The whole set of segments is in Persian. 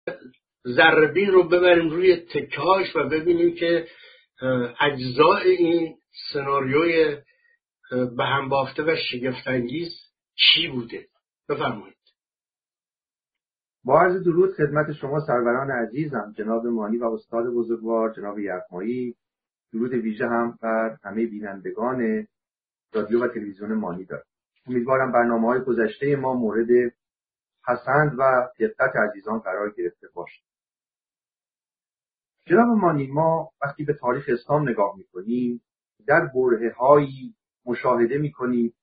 ذره‌بین رو ببریم روی تکه‌هاش و ببینیم که اجزای این سناریوی به هم بافته و شگفت‌انگیز چی بوده. بفرمایید. با عرض درود خدمت شما سروران عزیزم، جناب مانی و استاد بزرگوار جناب یغمایی. درود ویژه هم بر همه بینندگان رادیو و تلویزیون مانی دارم. امیدوارم برنامه‌های گذشته ما مورد پسند و دقت عزیزان قرار گرفته باشد. جناب مانی، ما وقتی به تاریخ اسلام نگاه می‌کنیم در برهه‌هایی مشاهده می‌کنیم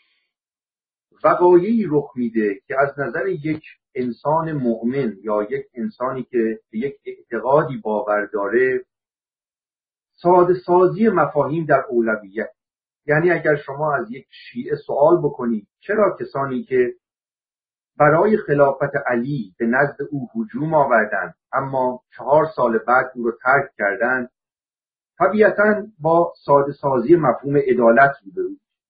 وقایعی رخ میده که از نظر یک انسان مؤمن یا یک انسانی که به یک اعتقادی باور داره ساده سازی مفاهیم در اولویت. یعنی اگر شما از یک شیعه سوال بکنید چرا کسانی که برای خلافت علی به نزد او هجوم آوردند اما 4 سال بعد او رو ترک کردند، طبیعتاً با ساده سازی مفهوم عدالت روبرو.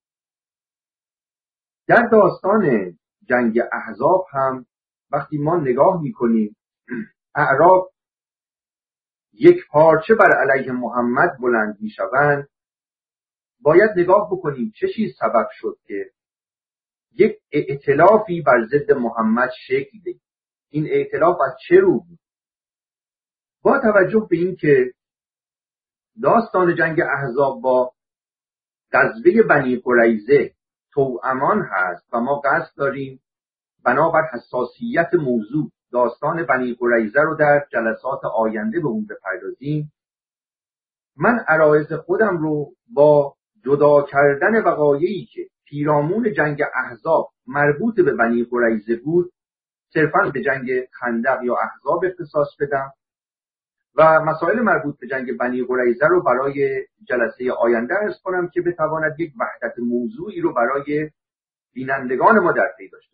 در داستان جنگ احزاب هم وقتی ما نگاه میکنیم اعراب یک پارچه بر علیه محمد بلند میشوند، باید نگاه بکنیم چه چیز سبب شد که یک ائتلافی بر ضد محمد شکل بگیرد. این ائتلاف از چه رو بود؟ با توجه به این که داستان جنگ احزاب با غزوه بنی قریظه توامان هست و ما قصد داریم بنابر حساسیت موضوع داستان بنی قریظه رو در جلسات آینده به اون بپردازیم، من عرایض خودم رو با جدا کردن وقایعی که پیرامون جنگ احزاب مربوط به بنی قریظه بود صرفاً به جنگ خندق یا احزاب اختصاص بدم و مسائل مربوط به جنگ بنی قریظه رو برای جلسه آینده عرض کنم که بتواند یک وحدت موضوعی رو برای بینندگان ما در پی داشته.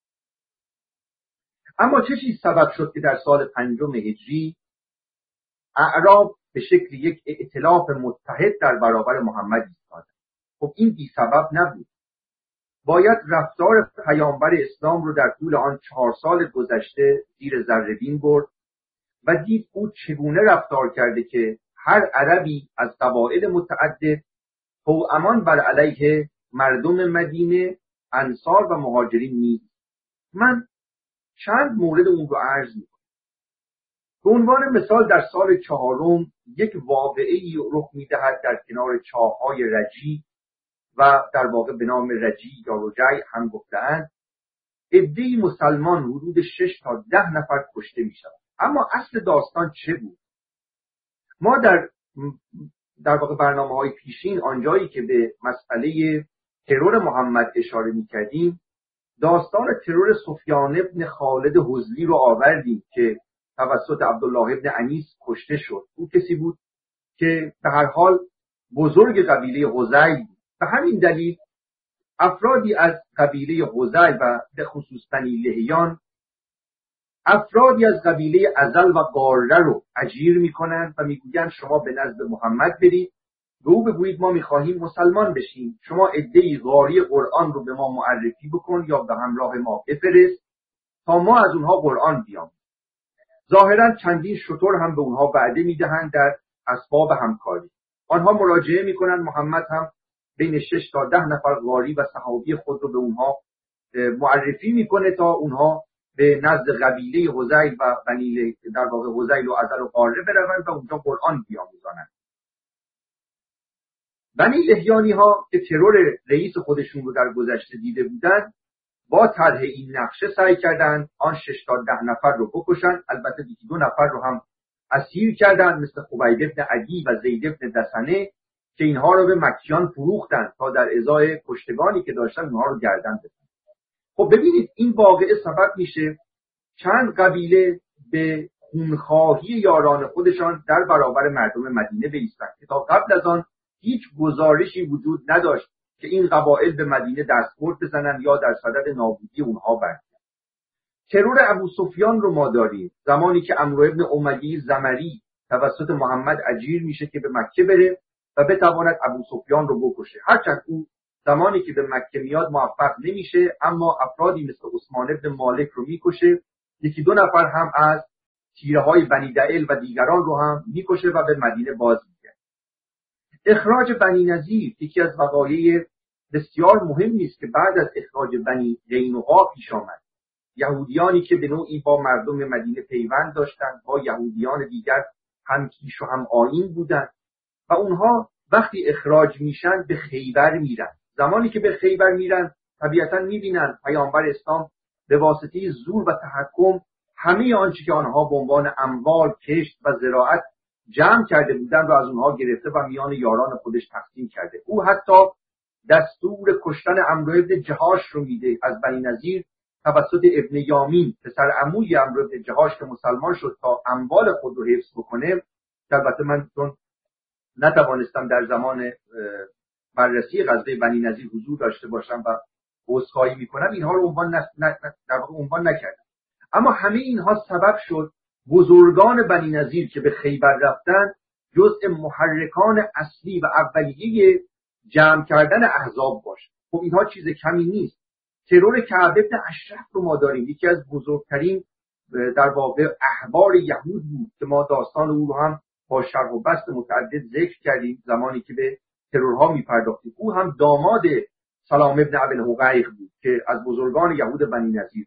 اما چه چیز سبب شد که در سال 5 هجری اعراب به شکل یک ائتلاف متحد در برابر محمد ایستادند؟ خب این بی سبب نبود. باید رفتار پیامبر اسلام رو در طول آن 4 سال گذشته زیر ذره‌بین برد و دید او چگونه رفتار کرده که هر عربی از قبایل متعدد توامان بر علیه مردم مدینه، انصار و مهاجرین نیست. من چند مورد اون رو عرض می‌کنم. به عنوان مثال در سال 4 یک واقعه‌ای رخ می‌دهد در کنار چاه‌های رجی و در واقع به نام رجی یا رجی هم گفته‌اند. عده‌ای مسلمان حدود 6 تا 10 نفر کشته می‌شوند. اما اصل داستان چه بود؟ ما در واقع برنامه‌های پیشین آنجایی که به مسئله ترور محمد اشاره می‌کردیم داستان ترور سفیان ابن خالد حزلی رو آوردیم که توسط عبدالله ابن انیس کشته شد. او کسی بود که به هر حال بزرگ قبیله حذیل بود. به همین دلیل افرادی از قبیله حذیل و به خصوص بنی لحیان افرادی از قبیله ازل و قاره رو اجیر میکنند و میگویند شما به نزد محمد برید، به او بگویید ما میخواهیم مسلمان بشیم، شما عده‌ای قاری قرآن رو به ما معرفی بکن یا به همراه ما بفرست تا ما از اونها قرآن بیاموزیم. ظاهرا چندین شتر هم به اونها وعده میدهند در اسباب همکاری. آنها مراجعه میکنند، محمد هم بین 6 تا 10 نفر قاری و صحابی خود رو به اونها معرفی میکنه تا اونها به نزد قبیله حذیل و بنی در واقع حذیل و ازل و قاره بروند و اونجا قرآن بیاموزانند. بنی لحیانی ها که ترور رئیس خودشون رو در گذشته دیده بودند با طرح این نقشه سعی کردند آن 6 تا 10 نفر رو بکشند. البته 2 نفر رو هم اسیر کردند مثل خبیب ابن عدی و زید ابن دسنه که اینها رو به مکیان فروختند تا در ازای کشتگانی که داشتن اونها رو گردن بزنند. خب ببینید این واقعه سبب میشه چند قبیله به خونخواهی یاران خودشان در برابر مردم مدینه بایستند که تا قبل از آن هیچ گزارشی وجود نداشت که این قبایل به مدینه دستبرد بزنند یا در صدد نابودی اونها برگردند. ترور ابو سفیان رو ما داریم زمانی که عمرو ابن امیه زمری توسط محمد اجیر میشه که به مکه بره و بتواند ابو سفیان رو بکشه. هرچند او زمانی که به مکه میاد موفق نمیشه، اما افرادی مثل عثمان ابن مالک رو میکشه. 1-2 نفر هم از تیره های بنی دعیل و دیگران رو هم میکشه و به مدینه باز میگرده. اخراج بنی نضیر یکی از وقایع بسیار مهمی است که بعد از اخراج بنی قینقاع پیش آمد. یهودیانی که به نوعی با مردم مدینه پیوند داشتند، با یهودیان دیگر هم کیش و هم آیین بودند و اونها وقتی اخراج میشن به خیبر میرن. زمانی که به خیبر میرن طبیعتا میبینن پیامبر اسلام به واسطه زور و تحکم همه آنچه که آنها به عنوان اموال، کشت و زراعت جمع کرده بودند رو از اونها گرفته و میان یاران خودش تقسیم کرده. او حتی دستور کشتن عمرو بن جهاش رو میده از بنی نضیر توسط ابن یامین پسر عموی عمرو بن جهاش که مسلمان شد تا اموال خود رو حفظ بکنه. البته من چون نتوانستم در زمان بررسی غزوه بنی نضیر حضور داشته باشم و عذرخواهی میکنم، اینها رو عنوان نکردم. اما همه اینها سبب شد بزرگان بنی نضیر که به خیبر رفتن جزء محرکان اصلی و اولیه جمع کردن احزاب باشه. خب اینها چیز کمی نیست. ترور کعب بن اشرف رو ما داریم، یکی از بزرگترین در واقع احبار یهود بود که ما داستان او رو هم با شرح و بسط متعدد ذکر کردیم زمانی که به ترورها میپرداختیم. او هم داماد سلام ابن ابوالحقیق بود که از بزرگان یهود بنی نضیر.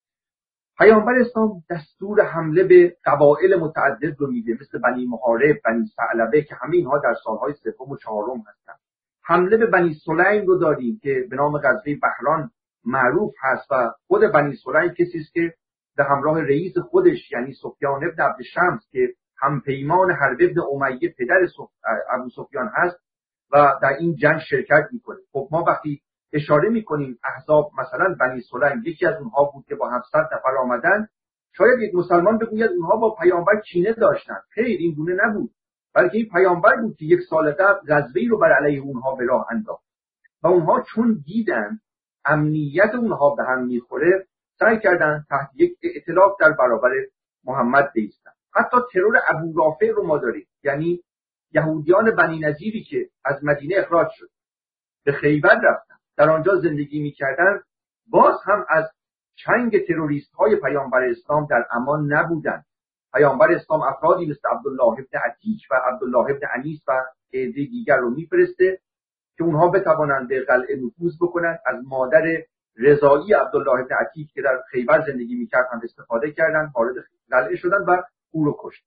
پیامبر اسلام دستور حمله به قبایل متعدد رو میده، مثل بنی محارب، بنی ثعلبه که همه اینها در سالهای سوم و چهارم هستند. حمله به بنی سلیم رو داریم که به نام غزوه بحران معروف هست و خود بنی سلیم کسی است که به همراه رئیس خودش یعنی سفیان ابن عبد شمس که همپیمان حرب ابن امیه پدر ابو سفیان هست و در این جنگ شرکت میکنه. خب ما وقتی اشاره میکنیم احزاب، مثلا بنی سلیم یکی از اونها بود که با 700 نفر آمدن، شاید یک مسلمان بگوید اونها با پیامبر کینه داشتن. خیر، این گونه نبود، بلکه این پیامبر بود که یک سال قبل غزوه‌ای رو بر علیه اونها به راه انداخت و اونها چون دیدن امنیت اونها به هم میخوره سعی کردن تحت یک ائتلاف در برابر محمد بایستن. حتی ترور ابو رافع رو ما داریم، یعنی یهودیان بنی نضیری که از مدینه اخراج شد به خیبر رفتن، در آنجا زندگی میکردن، باز هم از چنگ تروریست های پیامبر اسلام در امان نبودند. پیامبر اسلام افرادی مثل عبدالله ابن عتیک و عبدالله ابن انیس و عده دیگر رو میفرسته که اونها بتوانند به قلعه نفوذ بکنند. از مادر رضایی عبدالله ابن عتیک که در خیبر زندگی میکرد هم استفاده کردند، وارد قلعه شدند و او رو کشتند.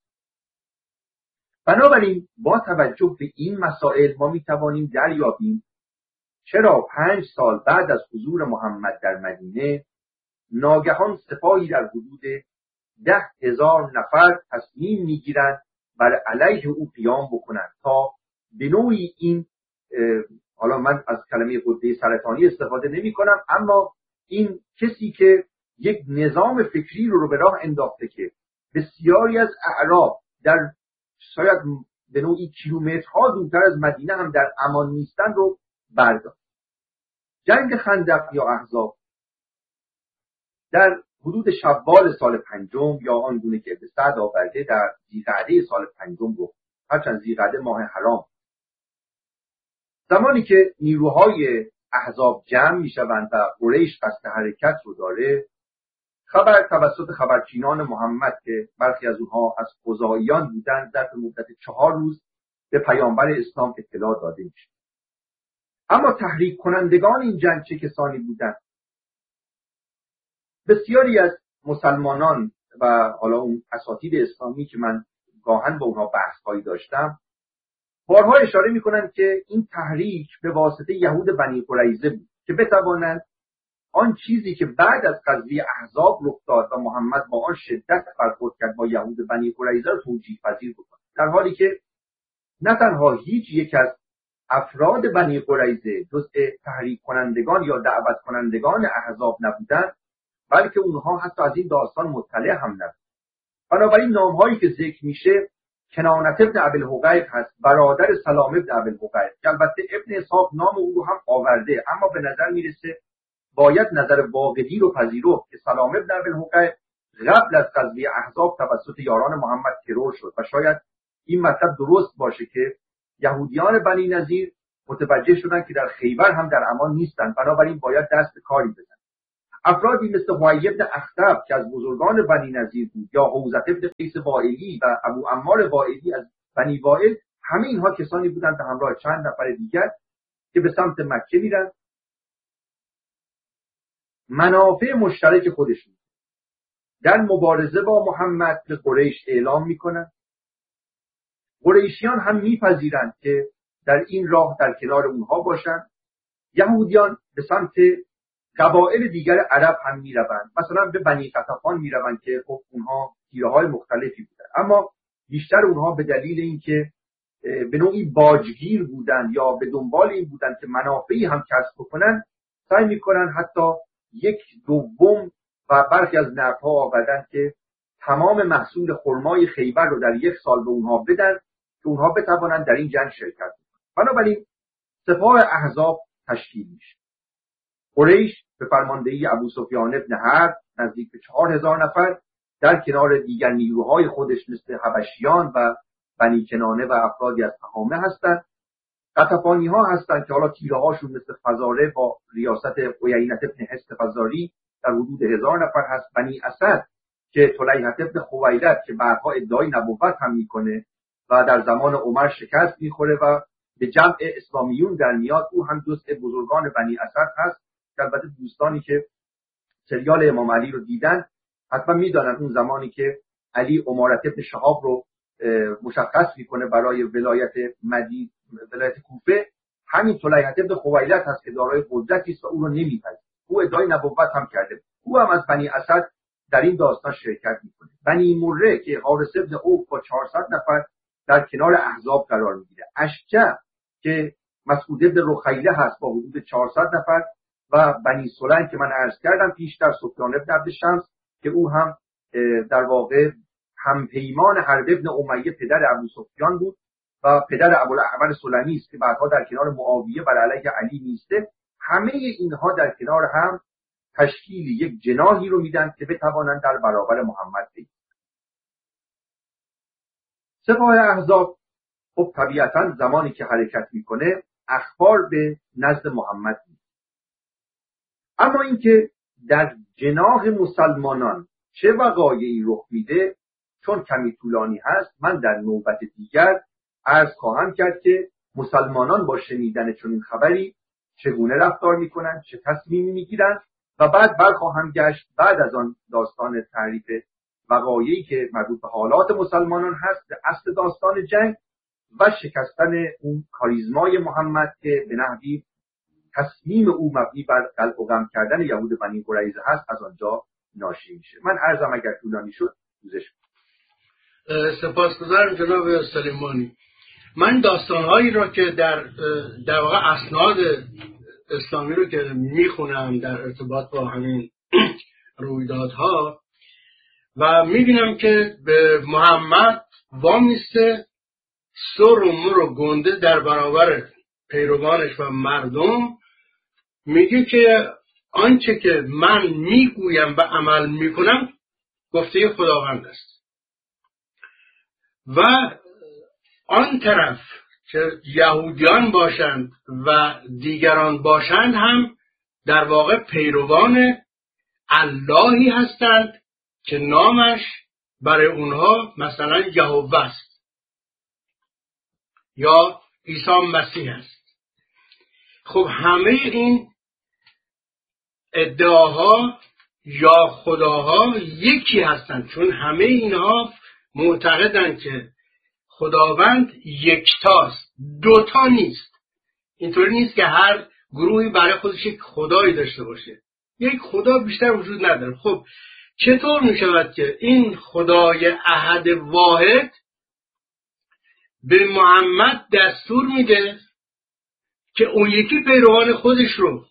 بنابراین با توجه به این مسائل ما میتوانیم دریابیم چرا 5 سال بعد از حضور محمد در مدینه ناگهان سپاهی در حدود 10,000 نفر تصمیم میگیرند بر علیه او قیام بکنند تا به نوعی این حالا من از کلمه غده سرطانی استفاده نمی کنم، اما این کسی که یک نظام فکری رو به راه انداخته که بسیاری از اعراب در شاید به نوعی کیلومترها دورتر از مدینه هم در امان نیستن رو برداشت. جنگ خندق یا احزاب در حدود شوال سال 5 یا آنگونه که به سعد آورده در ذی‌قعده سال 5 رو، هرچند ذی‌قعده ماه حرام، زمانی که نیروهای احزاب جمع میشوند و قریش قصد حرکت رو داره، خبر توسط خبرچینان محمد که برخی از اونها از خزاعیان بودند در مدت 4 روز به پیامبر اسلام اطلاع داده میشه. اما تحریک کنندگان این جنگ چه کسانی بودند؟ بسیاری از مسلمانان و حالا اون اساتید اسلامی که من گاهن با اونها بحث‌هایی داشتم بارها اشاره میکنند که این تحریک به واسطه یهود بنی قریظه بود که بتوانند آن چیزی که بعد از قضیه احزاب رخ داد و محمد با آن شدت برخورد کرد با یهود بنی قریظه رو توجیه پذیر بکنند، در حالی که نه تنها هیچ یک از افراد بنی قریظه جزء تحریک کنندگان یا دعوت کنندگان احزاب نبودند، بلکه اونها حتی از این داستان مطلع هم نبودند. بنابراین نامهایی که ذکر میشه کنانة ابن ابوالحقیق هست، برادر سلام ابن ابوالحقیق، که البته ابن اسحاق نام او رو هم آورده، اما به نظر میرسه باید نظر واقعی رو پذیرفت که سلام ابن ابوالحقیق قبل از غزوه احزاب توسط یاران محمد ترور شد و شاید این مطلب درست باشه که یهودیان بنی نضیر متوجه شدن که در خیبر هم در امان نیستن، بنابراین باید دست به کاری بزنن. افرادی مثل حوی بن اخطب که از بزرگان بنی نضیر بود، یا حوزة بن قیس وائلی و ابو عمار وائلی از بنی وائل، همه اینها کسانی بودند به همراه چند نفر دیگر که به سمت مکه میرن، منافع مشترک خودشون در مبارزه با محمد به قریش اعلام میکنن. قریشیان هم میپذیرند که در این راه در کنار اونها باشند. یهودیان به سمت قبایل دیگر عرب هم میروند، مثلا به بنی قطفان میروند که خب اونها تیره‌های مختلفی بودن، اما بیشتر اونها به دلیل اینکه به نوعی باجگیر بودن یا به دنبال این بودن که منافعی هم کسب بکنن، سعی میکنن حتی 1/2 و برخی از نقل‌ها آوردن که تمام محصول خرمای خیبر رو در 1 سال به اونها بدن که اونها بتوانن در این جنگ شرکت کنن. بنابراین سپاه احزاب تشکیل میشه. قریش به فرماندهی ابو سفیان بن حرب نزدیک به 4000 نفر در کنار دیگر نیروهای خودش مثل حبشیان و بنی کنانه و افرادی از تهامه هستند. قطفانی ها هستند که حالا تیره هاشون مثل فزاره با ریاست عیینة بن حصن فزاری در حدود 1000 نفر هست. بنی اسد که طلیحة بن خویلد که بعدها ادعای نبوت هم میکنه و در زمان عمر شکست میخوره و به جمع اسلامیون در میاد، او هم جزء بزرگان بنی اسد هست. البته دوستانی که سریال امام علی رو دیدن حتما میدانن اون زمانی که علی امارت ابن شهاب رو مشخص میکنه برای ولایت کوفه، همین طلیحة بن خویلد هست که دارای قدرتی است و او رو نمیپذیره. او ادعای نبوت هم کرده. او هم از بنی اسد در این داستان شرکت میکنه. بنی مره که حارث بن عوف با 400 نفر در کنار احزاب قرار میگیره. اشجع که مسعود بن رخیله هست با حدود 400 نفر و بنی سلیم که من عرض کردم پیشتر سفیان بن عبد الشمس که او هم در واقع همپیمان حرب بن امیه پدر ابو سفیان بود و پدر ابوالأحوال سلمی است که بعدها در کنار معاویه بر علیه علی میسته. همه اینها در کنار هم تشکیل یک جناحی رو میدن که بتوانند در برابر محمد بایستند. سپاه احزاب خب طبیعتا زمانی که حرکت میکنه اخبار به نزد محمد میده، اما اینکه در جناح مسلمانان چه وقایعی رخ میده چون کمی طولانی هست، من در نوبت دیگر عرض خواهم کرد که مسلمانان با شنیدن چنین خبری چگونه رفتار میکنند، چه تصمیمی میگیرند و بعد برخواهم گشت بعد از آن داستان تعریف وقایعی که مربوط به حالات مسلمانان هست به اصل داستان جنگ و شکستن اون کاریزمای محمد که به نحوی تصمیم او مبنی بر قلع و قم کردن یهود بنی قریظه هست از آنجا ناشی میشه. من عرضم اگر طولانی شد پوزش سپاسگزارم جناب سلیمانی. من داستانهایی را که در واقع اسناد اسلامی رو که میخونم در ارتباط با همین رویدادها و میبینم که به محمد وامیسته سر و مر و گنده در برابر پیروانش و مردم میگه که آنچه که من میگویم و عمل میکنم گفته خداوند است و آن طرف که یهودیان باشند و دیگران باشند هم در واقع پیروان اللهی هستند که نامش برای اونها مثلا یهوه است یا عیسی مسیح است. خب همه این ادعاها یا خداها یکی هستند، چون همه اینها معتقدند که خداوند یکتاست، دوتا نیست. اینطوری نیست که هر گروهی برای خودش یک خدایی داشته باشه، یک خدا بیشتر وجود نداره. خب چطور می شود که این خدای احد واحد به محمد دستور میده که اون یکی پیروان خودش رو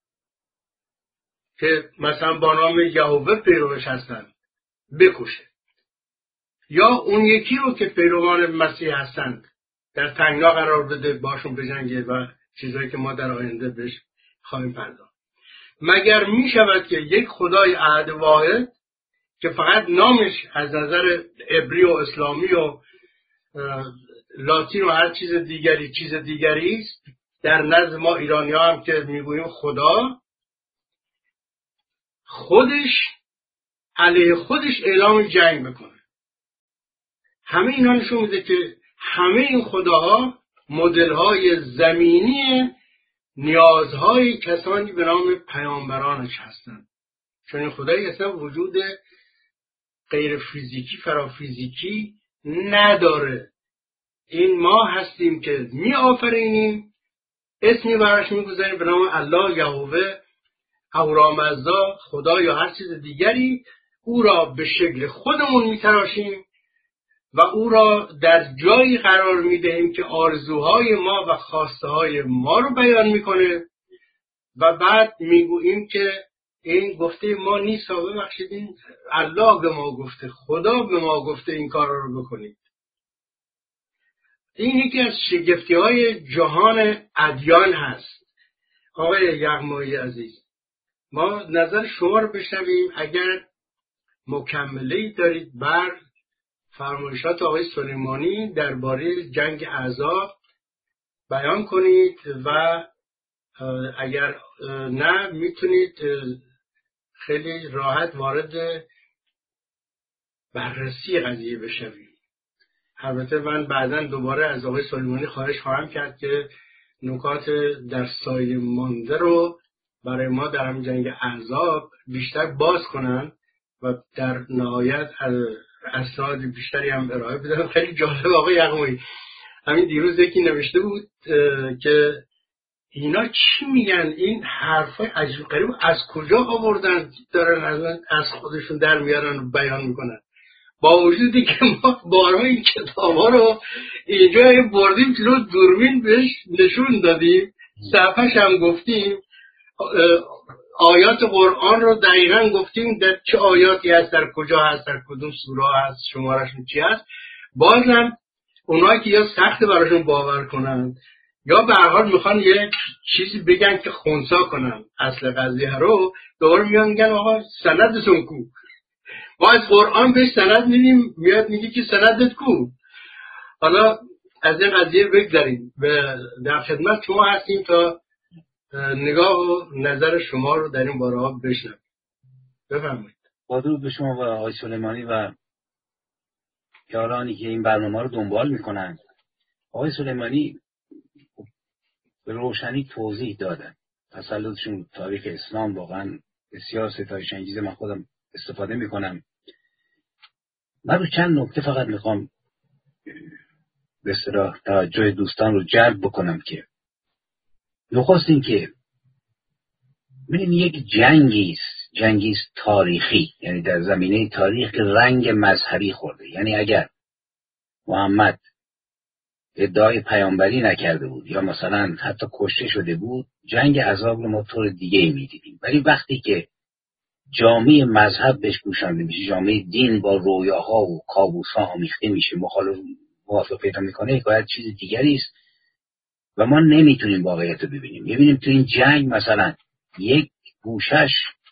که مثلا با نام یهوه پیروش هستن بکشه، یا اون یکی رو که پیروان مسیح هستند در تنگنا قرار بده باشون بجنگه و چیزایی که ما در آینده بهش خواهیم پرداخت؟ مگر می شود که یک خدای احد واحد که فقط نامش از نظر عبری و اسلامی و لاتین و هر چیز دیگری است، در نزد ما ایرانی ها هم که میگوییم خدا، خودش علیه خودش اعلام جنگ بکنه. همه اینا نشون میده که همه این خداها مدل‌های زمینی نیازهای کسانی به نام پیامبرانش هستند. چون این خدایی اصلا وجود غیر فیزیکی فرافیزیکی نداره. این ما هستیم که می آفرینیم، اسمی براش میگذاریم به نام الله، یهوه، اهورامزدا، خدا یا هر چیز دیگری، او را به شکل خودمون میتراشیم و او را در جایی قرار میدهیم که آرزوهای ما و خواسته های ما رو بیان میکنه و بعد میگوییم که این گفته ما نیست، ببخشید این الله به ما گفته، خدا به ما گفته این کار رو بکنید. این یکی از شگفتی های جهان ادیان هست. آقای یغمایی عزیز، ما نظر شما رو بشنویم. اگر مکمله‌ای دارید بر فرمایشات آقای سلیمانی درباره جنگ احزاب بیان کنید و اگر نه میتونید خیلی راحت وارد بررسی قضیه بشوید. البته من بعداً دوباره از آقای سلیمانی خواهش خواهم کرد که نکات در سایه مانده رو برای ما در همین جنگ احزاب بیشتر باز کنن و در نهایت اسناد بیشتری هم ارائه بدن. خیلی جالب آقای یغمایی، همین دیروز یکی نوشته بود که اینا چی میگن، این حرفای عجیب غریب از کجا آوردن دارن از خودشون در میارن و بیان میکنن، با وجودی که ما بارها این کتابا رو اینجا بردیم جلو دوربین بهش نشون دادیم، صفحش هم گفتیم، آیات قرآن رو دقیقاً گفتیم در چه آیاتی هست، در کجا هست، در کدوم سوره هست، شمارشون چی هست. بازم اونایی که یا سخت براشون باور کنن یا به هر حال میخوان یه چیزی بگن که خنثی کنن اصل قضیه رو، دوباره میگن آقا سندتون کو. ما از قرآن بهش سند میدیم، میاد میگه که سندت کو. حالا از این قضیه بگذاریم، در خدمت شما هستیم تا نگاه و نظر شما رو در این باره ها بشنویم. بفرمایید. با درود به شما و آقای سلیمانی و یارانی که این برنامه رو دنبال میکنن. آقای سلیمانی به روشنی توضیح دادن. تسلطشون تاریخ اسلام واقعا بسیار ستایش انگیزه. من خودم استفاده میکنم. من رو چند نکته فقط میخوام به اصطلاح توجه دوستان رو جلب بکنم که نخست این که ببینیم یک جنگی است تاریخی، یعنی در زمینه تاریخ که رنگ مذهبی خورده. یعنی اگر محمد ادعای پیامبری نکرده بود یا مثلا حتی کشته شده بود، جنگ احزاب رو ما طور دیگه میدیدیم. ولی وقتی که جامعه مذهب بهش پوشانده میشه، جامعه دین با رویاها و کابوسها آمیخته میشه، موافق پیدا میکنه، باید چیز دیگری است و ما نمیتونیم واقعیت رو ببینیم. میبینیم تو این جنگ مثلا یک گوشش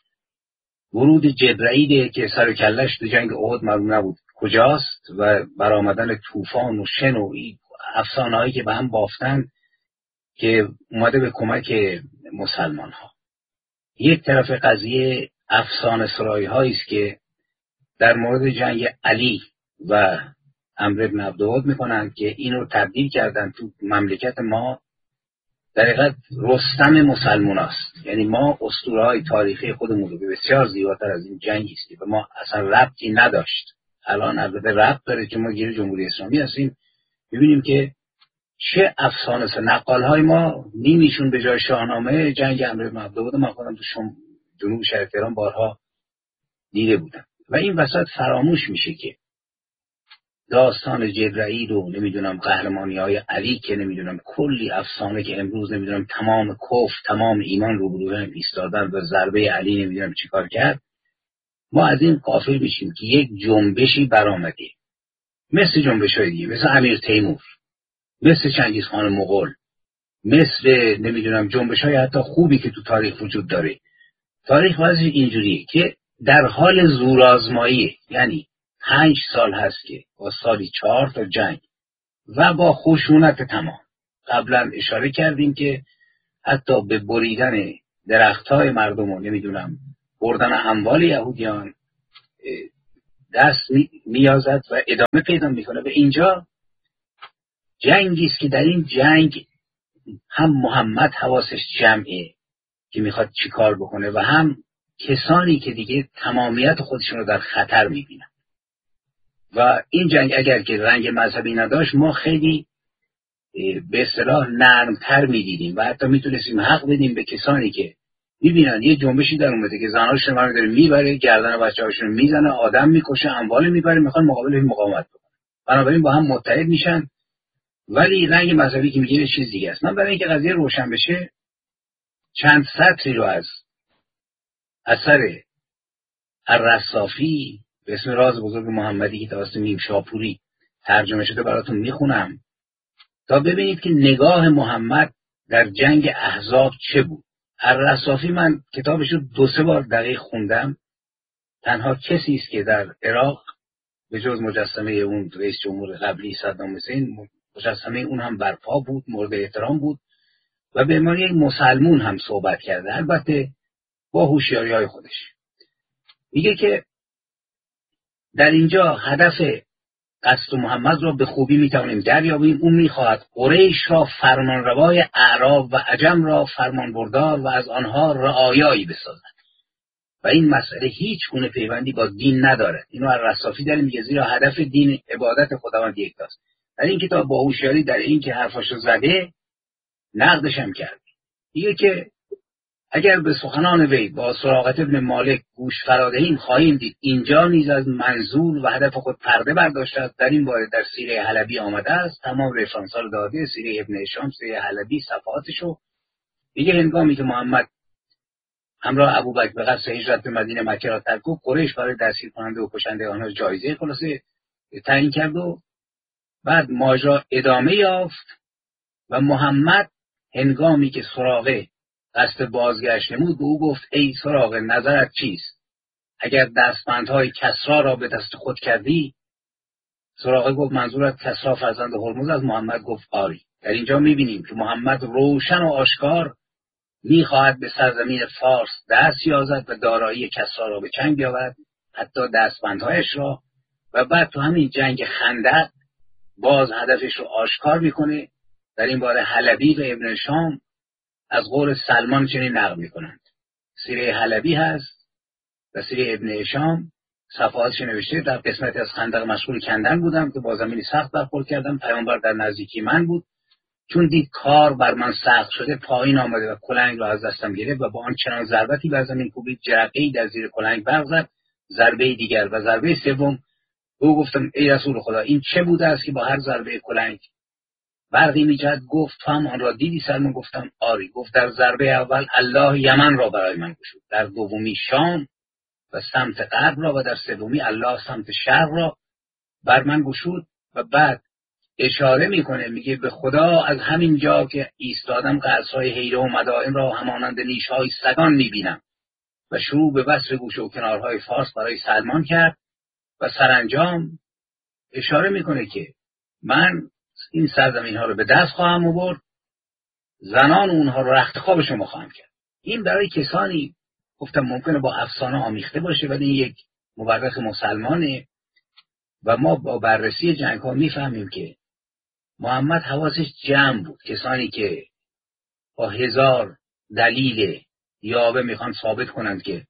ورود جبرائیل که سر و کلش تو جنگ احد معلوم نبود کجاست و برآمدن طوفان و شن و افسانه‌هایی که به هم بافتن که اومده به کمک مسلمان ها. یک طرف قضیه افسانه سرایی هایی است که در مورد جنگ علی و عمرو بن عبدود میکنن که اینو تبدیل کردن تو مملکت ما در حقیقت رستم مسلمان است. یعنی ما اسطوره‌های تاریخی خودمون رو بسیار زیباتر از این جنگی است که به ما اصلا ربطی نداشت. الان البته ربط داره که ما گیر جمهوری اسلامی هستیم. می‌بینیم که چه افسانه نقال‌های ما نیمیشون به جای شاهنامه جنگ عمرو بن عبدود من خودم تو جنوب شهر تهران بارها دیده بودم. و این وسط فراموش میشه که داستان جبرائیل و نمیدونم قهرمانی‌های علی که نمیدونم کلی افسانه که امروز نمیدونم تمام کفر تمام ایمان روبروی هم ایستادن و ضربه علی نمیدونم چیکار کرد. ما از این غافل بشیم که یک جنبشی برآمده، مثل جنبش‌های دیگه، مثل امیر تیمور، مثل چنگیزخان مغول، مثل نمیدونم جنبش‌های حتی خوبی که تو تاریخ وجود داره. تاریخ واسه اینجوریه که در حال زورآزمایی، یعنی 5 سال هست که با سالی 4 تا جنگ و با خشونت تمام. قبلا اشاره کردیم که حتی به بریدن درختای مردم و نمیدونم بردن اموال یهودیان دست میازد و ادامه پیدا میکنه. و اینجا جنگی است که در این جنگ هم محمد حواسش جمعه که میخواد چی کار بکنه و هم کسانی که دیگه تمامیت خودشون رو در خطر میبینن. و این جنگ اگر که رنگ مذهبی نداشت ما خیلی به اصطلاح نرمتر میدیدیم و حتی میتونستیم حق بدیم به کسانی که میبینن یه جنبشی در اومده که زناشون رو داره میبره، گردن بچه‌هاشون رو میزنه، آدم میکشه، اموال میبره، میخوان مقابل مقاومت بکنن. بنابراین با هم متحد میشن. ولی رنگ مذهبی که میگه چیز دیگه است. من برای اینکه قضیه روشن بشه چند سطری رو از اثر الرصافی به اسم راز بزرگ محمدی که توسط میم شاپوری ترجمه شده براتون میخونم تا ببینید که نگاه محمد در جنگ احزاب چه بود. الرصافی من کتابش رو 2-3 بار دقیق خوندم. تنها کسی است که در عراق به جز مجسمه اون رئیس جمهور قبلی صدام حسین مجسمه اون هم برپا بود، مورد احترام بود و به عنوان یک مسلمون هم صحبت کرده، البته با هوشیاری‌های خودش. میگه که در اینجا هدف قصد محمد را به خوبی میتوانیم دریابیم. اون میخواهد قریش را فرمانروای اعراب و عجم را فرمانبردار و از آنها رعایایی بسازد و این مسئله هیچ گونه پیوندی با دین ندارد. اینو الرصافی داره میگه، زیرا هدف دین عبادت خداوند یکتاست. در این کتاب با هوشیاری در این که حرفاشو زده نقدش هم کرد. میگه که اگر به سخنان وی با سراقت ابن مالک گوش فرادهیم خواهیم دید اینجا نیز از منظور و هدف خود پرده برداشته است. در این باره در سیره حلبی آمده است، تمام رفرانس‌ها رو داده، سیره ابن هشام، سیره حلبی، صفحاتشو. میگه هنگامی که محمد همراه ابوبکر به قصد هجرت به مدینه مکه را ترک کرد، قریش برای دستگیر کننده و کشنده آنها جایزه خلاصه تعیین کرد و بعد ماجرا ادامه یافت و محمد هنگامی که سراقه قصد بازگشت نمود به او گفت ای سراقه نظرت چیست؟ اگر دستبندهای کسرا را به دست خود کردی؟ سراقه گفت منظورت کسرا فرزند هرمز از محمد گفت آری. در اینجا میبینیم که محمد روشن و آشکار میخواهد به سرزمین فارس دست یازد و دارایی کسرا را به چنگ بیاورد، حتی دستبندهایش را. و بعد تو همین جنگ خندق باز هدفش رو آشکار میکنه. در این باره حلبی و ابن هشام از قول سلمان چنین نقل میکنند. سیره حلبی هست و سیره ابن هشام صفحاتش نوشته در قسمتی از خندق مشغول کندن بودم که با زمین سخت برخورد کردم، پیامبر در نزدیکی من بود، چون دید کار بر من سخت شده پایین آمده و کلنگ را از دستم گرفت و با آن چنان ضربتی بر زمین کوبید جرقه‌ای در زیر کلنگ برق زد. ضربه دیگر و ضربه سوم او گفتم ای رسول خدا این چه بوده است که با هر ضربه کلنگ برقی می‌جهد؟ گفت تو هم آن را دیدی سلمان؟ گفتم آری. گفت در ضربه اول الله یمن را برای من گشود، در دومی شام و سمت غرب را و در سومی الله سمت شرق را بر من گشود. و بعد اشاره میکنه میگه به خدا از همین جا که ایستادم قصرهای حیره و مدائن را همانند نیش‌های سگان میبینم و شروع به بسر گوشه و کنارهای فارس برای سلمان کرد و سرانجام اشاره میکنه که من این سرزمین ها رو به دست خواهم آورد، زنان اونها رو رخت خواب شما خواهم کرد. این برای کسانی گفتم ممکنه با افسانه آمیخته باشه ولی یک مورخ مسلمانه و ما با بررسی جنگ ها میفهمیم که محمد حواسش جمع بود. کسانی که با 1000 دلیل یاوه میخوان ثابت کنند که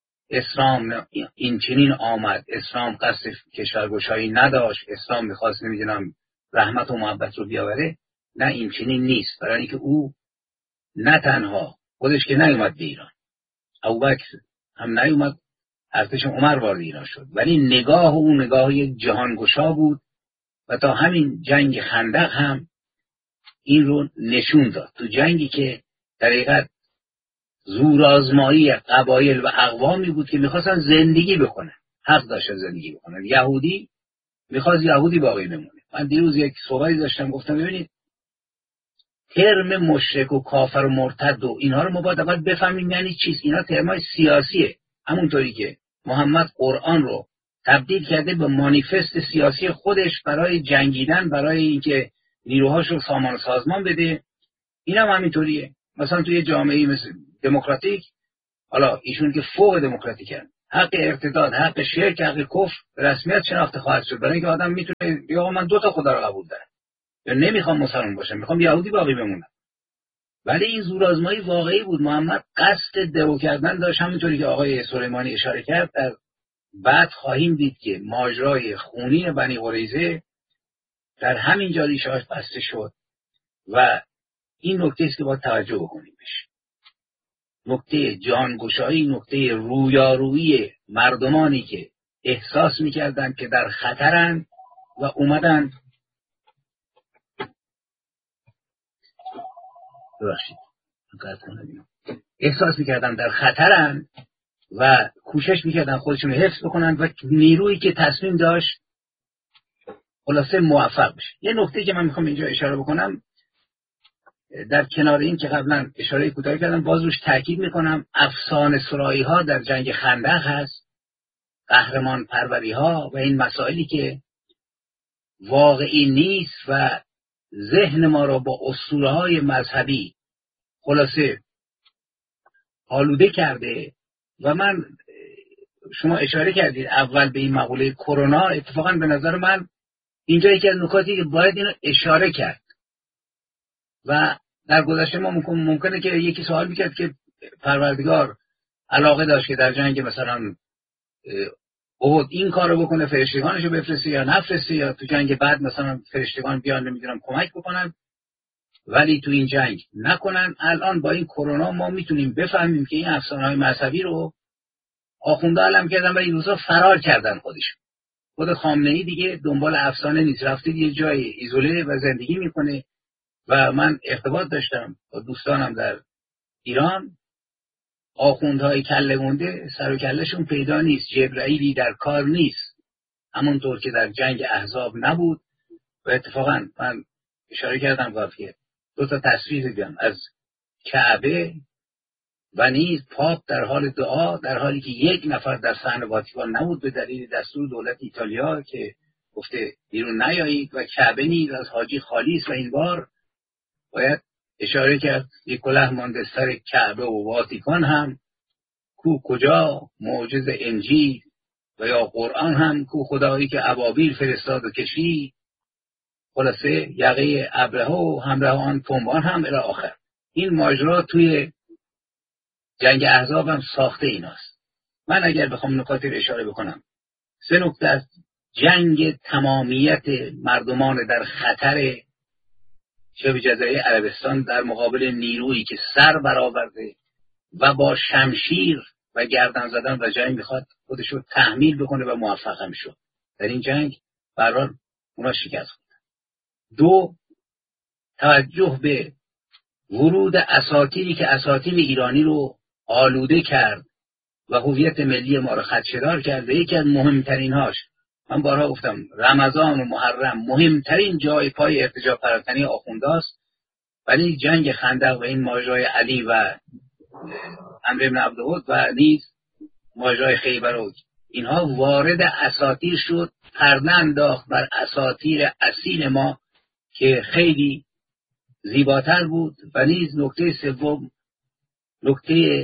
اسلام این چنین آمد، اسلام قصد کشورگشایی نداشت، اسلام میخواست نمیدونم رحمت و محبت رو بیاوره، نه این چنین نیست. برای اینکه او نه تنها خودش که نیومد به ایران، ابوبکر هم نیومد، ارتش عمر وارد ایران شد، ولی نگاه او نگاه یک جهانگشا بود و تا همین جنگ خندق هم این رو نشون داد. تو جنگی که در حقیقت زورآزمایی قبایل و اقوامی بود که میخواستن زندگی بکنن، حق داشتن زندگی بکنن. یهودی میخواست یهودی باقی بمونه. من دیروز یک صحبتی داشتم گفتم ببینید ترم مشرک و کافر و مرتد و اینها رو ما باید اول بفهمیم یعنی چیست. اینا ترمای سیاسیه، همونطوری که محمد قرآن رو تبدیل کرده به مانیفست سیاسی خودش برای جنگیدن، برای اینکه نیروهاش رو سامان و سازمان بده. اینا هم همینطوریه. مثلا توی جامعه مثل دموکراتیک حالا ایشون که فوق دموکراتیکن، حق ارتداد، حق شرک، حق کفر به رسمیت شناخته خواهد شد، برای اینکه آدم میتونه یا من 2 تا خدا رو قبول دارم یا نمیخوام مسلمان باشم، میخوام یهودی باقی بمونم. ولی این زورآزمایی واقعی بود. محمد قصد درو کردن داشت، همونطوری که آقای سلیمانی اشاره کرد. در بعد خواهیم دید که ماجرای خونین بنی قریظه در همین جا ریشه‌اش بسته شد و این نکته است که باید توجه بکنیم بهش. نکته جانگشایی، نکته رویارویی مردمانی که احساس می‌کردند که در خطرند و اومدن احساس می‌کردن در خطرند و کوشش می‌کردن خودشون حفظ بکنن و نیرویی که تصمیم داشت خلاصه موفق بشه. یه نکته که من می‌خوام اینجا اشاره بکنم، در کنار این که قبلا اشاره کوتاهی کردم، باز روش تاکید میکنم، افسانه سرایی ها در جنگ خندق هست، قهرمان پروری ها و این مسائلی که واقعی نیست و ذهن ما را با اسطوره های مذهبی خلاصه آلوده کرده. و من شما اشاره کردید اول به این مقوله کرونا، اتفاقا به نظر من اینجا یکی از نکاتی که باید اینو اشاره کرد. و در گذشته ما ممکنه که یکی سوال میکرد که پروردگار علاقه داشت که در جنگ مثلا احد این کارو بکنه، فرشتگانشو بفرسته یا نفرسته، یا تو جنگ بعد مثلا فرشتگان بیان نمیدونم کمک بکنن ولی تو این جنگ نکنن. الان با این کرونا ما میتونیم بفهمیم که این افسانه‌های مذهبی رو آخونده علم کردن و این روزا فرار کردن خودشون. خود خامنه‌ای دیگه دنبال افسانه نیست، رفته یه جای ایزوله و زندگی میکنه. و من ارتباط داشتم با دوستانم در ایران، آخوندهای کله مونده سر و کلهشون پیدا نیست، جبرائیلی در کار نیست، همونطور که در جنگ احزاب نبود. و اتفاقا من اشاره کردم گفت که 2 تا تصویر دیدم از کعبه و نیز پاپ در حال دعا، در حالی که 1 نفر در صحن واتیکان نبود به دلیل دستور دولت ایتالیا که گفته بیرون نیایید، و کعبه نیز از حاجی خالی است. و این بار باید اشاره کرد یک کلاه مانده سر کعبه و واتیکان هم کو کجا معجز انجیل و یا قرآن هم کو خدایی که ابابیل فرستاد و کشید، خلاصه یقه ابرهه و همراه آن تنبان هم الی آخر. این ماجرا توی جنگ احزاب هم ساخته ایناست. من اگر بخوام نکاتی رو اشاره بکنم، 3 نکته از جنگ تمامیت مردمان در خطر شبه جزیره عربستان در مقابل نیرویی که سر برآورده و با شمشیر و گردن زدن و جنگ میخواد خودش رو تحمیل بکنه و موفق هم شد. در این جنگ برحال اونا شکست خوردن. 2 توجه به ورود اساطیری که اساطیر ایرانی رو آلوده کرد و هویت ملی ما رو خدشه‌دار کرد. و یکی از مهمترین هاش، من بارها گفتم، رمضان و محرم مهمترین جای پای ارتجاع پراکنی آخونداست، ولی جنگ خندق و این ماجرای علی و عمرو بن عبدود و نیز ماجرای خیبر و اینها وارد اساطیر شد، پرده انداخت بر اساطیر اصیل ما که خیلی زیباتر بود. و نیز نکته 3 نکته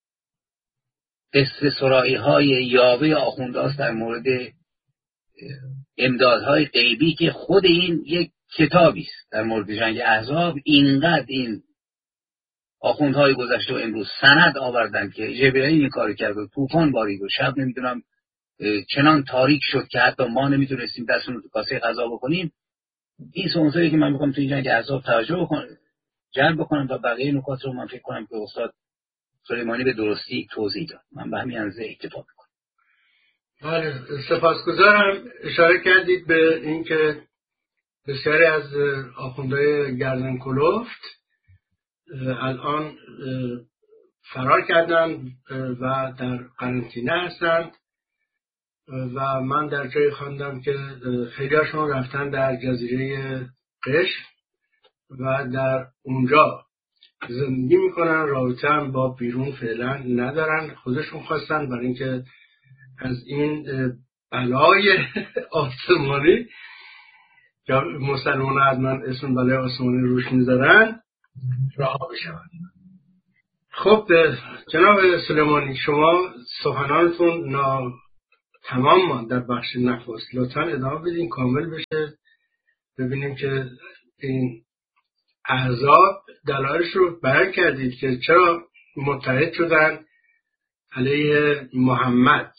قصه سرایی های یاوه آخونداست در مورد امدادهای غیبی که خود این یک کتابی است در مورد جنگ احزاب. اینقدر این آخوندهای گذشته و امروز سند آوردن که جبرائیل این کار کرد و طوفان بارید و شب نمیدونم چنان تاریک شد که حتی ما نمیتونستیم دستمون رو تو کاسه غذا بکنیم. این سونسایی که من میخوام تو این جنگ احزاب توجه بکنم، جلب بکنم و بقیه نکات رو من فکر کنم که استاد سلیمانی به درستی توضیح داد. من به همین اندازه اکتفا میکنم. بله، سپاسگزارم. اشاره کردید به اینکه بسیاری از آخوندهای گردن کلفت الان فرار کردن و در قرنطینه هستند و من در جایی خواندم که خیلی‌هاشون رفتن در جزیره قشم و در اونجا زندگی میکنن، رابطه هم با بیرون فعلا ندارن. خودشون خواستن برای اینکه از این بلای آسمانی که مسلمان حتما اسم بلای آسمانی روش میذارن رها بشن. خب جناب سلیمانی، شما سخنانتون تمام ماند در بخش نخست. لطفا ادامه بدین کامل بشه، ببینیم که این احزاب دلایلش رو بیان کردید که چرا متحد شدن علیه محمد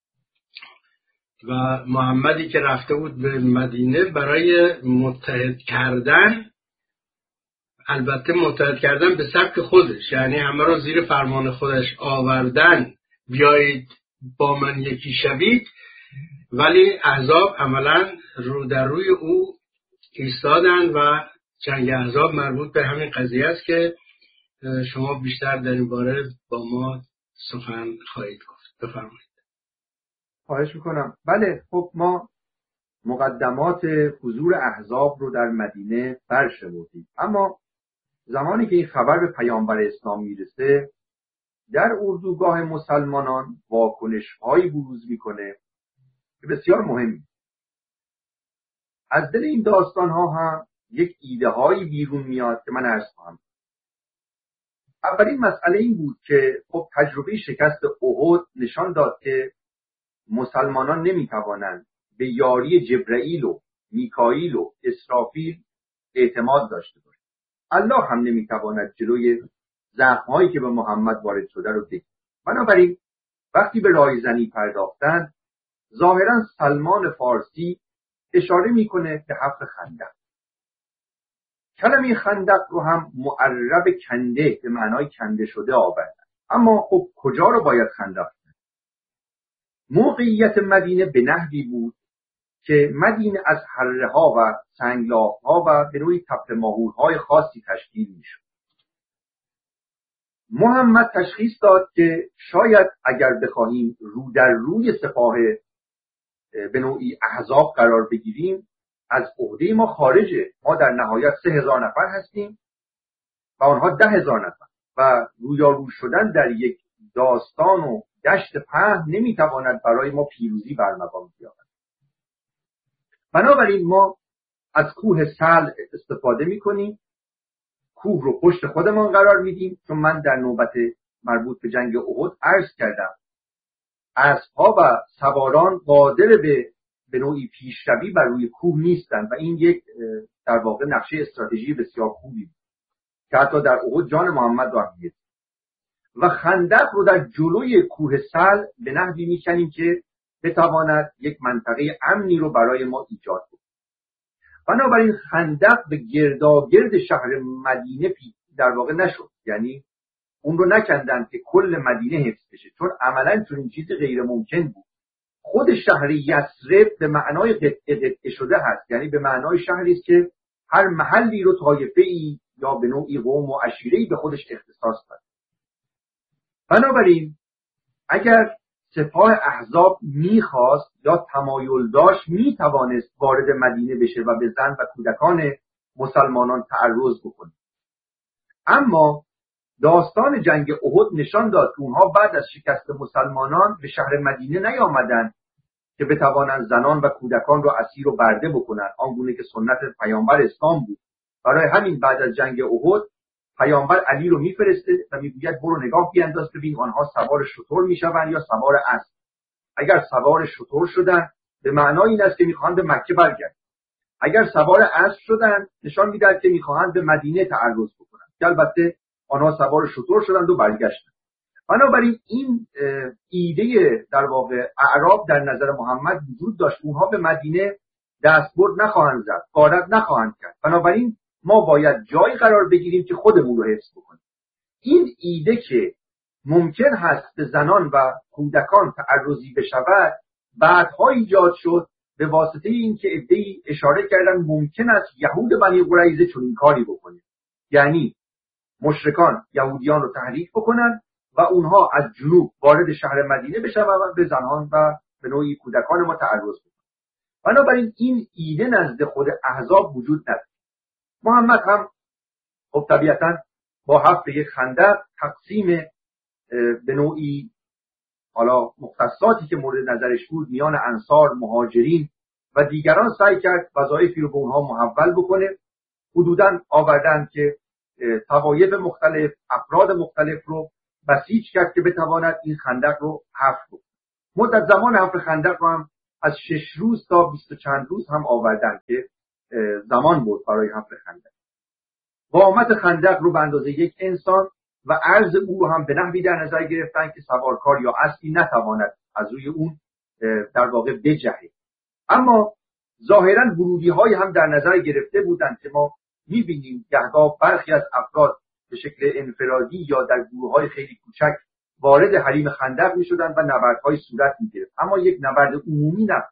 و محمدی که رفته بود به مدینه برای متحد کردن، البته متحد کردن به سبک خودش، یعنی همه رو زیر فرمان خودش آوردن، بیایید با من یکی شوید، ولی احزاب عملا رو در روی او ایستادن و جنگ احزاب مربوط به همین قضیه است که شما بیشتر در این باره با ما سخن خواهید گفت. بفرمایید. خواهش میکنم. بله، خب ما مقدمات حضور احزاب رو در مدینه برشمردیم، اما زمانی که این خبر به پیامبر اسلام میرسه، در اردوگاه مسلمانان واکنش‌هایی بروز میکنه که بسیار مهمی. از دل این داستان‌ها هم یک ایده‌هایی بیرون میاد که من عرض خواهم. اولین مسئله این بود که خب تجربه شکست احد نشان داد که مسلمانان نمیتوانند به یاری جبرائیل و میکائیل و اسرافیل اعتماد داشته باشند. الله هم نمیتواند جلوی زخم‌هایی که به محمد وارد شده رو بگیرد. بنابراین وقتی به رایزنی پرداختند، ظاهرا سلمان فارسی اشاره میکنه به حفر خندق. کلمه خندق رو هم معرب کنده به معنای کنده شده آوردن. اما خب کجا رو باید خندق کرد؟ موقعیت مدینه به نحوی بود که مدینه از حره‌ها و سنگلاخ‌ها و به نوعی تپه ماهورهای خاصی تشکیل میشد. محمد تشخیص داد که شاید اگر بخواهیم رو در روی سپاه به نوعی احزاب قرار بگیریم، از عهده ما خارجه. ما در نهایت 3000 نفر هستیم و آنها 10,000 نفر و رویارو شدن در یک داستان و دشت پهن نمیتواند برای ما پیروزی برمقام بیاورد. بنابراین ما از کوه سلع استفاده میکنیم، کوه رو پشت خودمان قرار میدیم، چون من در نوبت مربوط به جنگ احد عرض کردم اسب‌ها و سواران قادر به نوعی پیشروی بر روی کوه نیستند و این یک در واقع نقشه استراتژی بسیار خوبی بود که حتی در احد جان محمد را می‌گیرد. و خندق رو در جلوی کوه سلع به نحوی می‌کنیم که بتواند یک منطقه امنی رو برای ما ایجاد کنه. بنابراین خندق به گرداگرد شهر مدینه در واقع نشد، یعنی اون رو نکندن که کل مدینه حفظ بشه، چون عملاً چون این چیزی غیر ممکن بود. خود شهر یثرب به معنای قطعه شده هست، یعنی به معنای شهری است که هر محلی رو طایفه‌ای یا به نوعی قوم و عشیره‌ای به خودش اختصاص داره. بنابراین اگر سپاه احزاب میخواست یا تمایل داشت میتوانست وارد مدینه بشه و به زن و کودکان مسلمانان تعرض بکنه. اما داستان جنگ احد نشان داد که اونها بعد از شکست مسلمانان به شهر مدینه نیامدند که بتوانند زنان و کودکان را اسیر و برده بکنند، آنگونه که سنت پیامبر اسلام بود. برای همین بعد از جنگ احد پیامبر علی رو میفرسته و میگوید برو نگاه بیانداز ببین آنها سوار شتر میشوند یا سوار اسب. اگر سوار شتر شدن به معنای این است که میخواهند به مکه برگردند. اگر سوار اسب شدن نشان میدهد که میخواهند به مدینه تعرض بکنند، که البته آنها سوار شتر شدند و برگشتند. بنابراین این ایده در واقع اعراب در نظر محمد وجود داشت. اونها به مدینه دستبرد نخواهند زد، غارت نخواهند کرد. بنابراین ما باید جایی قرار بگیریم که خودمون رو حفظ بکنیم. این ایده که ممکن هست به زنان و کودکان تعرضی بشود بعدها ایجاد شد به واسطه اینکه عده‌ای اشاره کردن ممکن است یهود بنی قریظه چنین کاری بکنه، یعنی مشرکان یهودیان رو تحریک بکنن و اونها از جنوب وارد شهر مدینه بشن و به زنان و به نوعی کودکان ما تعرض بکنن. بنابراین این ایده نزد خود احزاب وجود نداره. محمد هم خب طبیعتا با حفر یک خندق تقسیم به نوعی حالا مختصاتی که مورد نظرش بود میان انصار، مهاجرین و دیگران سعی کرد وظایفی رو به اونها محول بکنه. حدوداً آوردن که طوایف مختلف، افراد مختلف رو بسیج کرد که بتواند این خندق رو حفر کنه. مدت زمان حفر خندق رو هم از 6 روز تا 20 و چند روز هم آوردن که زمان بود برای حفر خندق. قامت خندق رو به اندازه یک انسان و عرض او هم به نحوی در نظر گرفتن که سوارکار یا اسبی نتواند از روی اون در واقع بجهه. اما ظاهرا ورودی های هم در نظر گرفته بودند که ما میبینیم گهگاه برخی از افراد به شکل انفرادی یا در گروه های خیلی کوچک وارد حریم خندق میشدند و نبردهای صورت میگرفت، اما یک نبرد عمومی نه.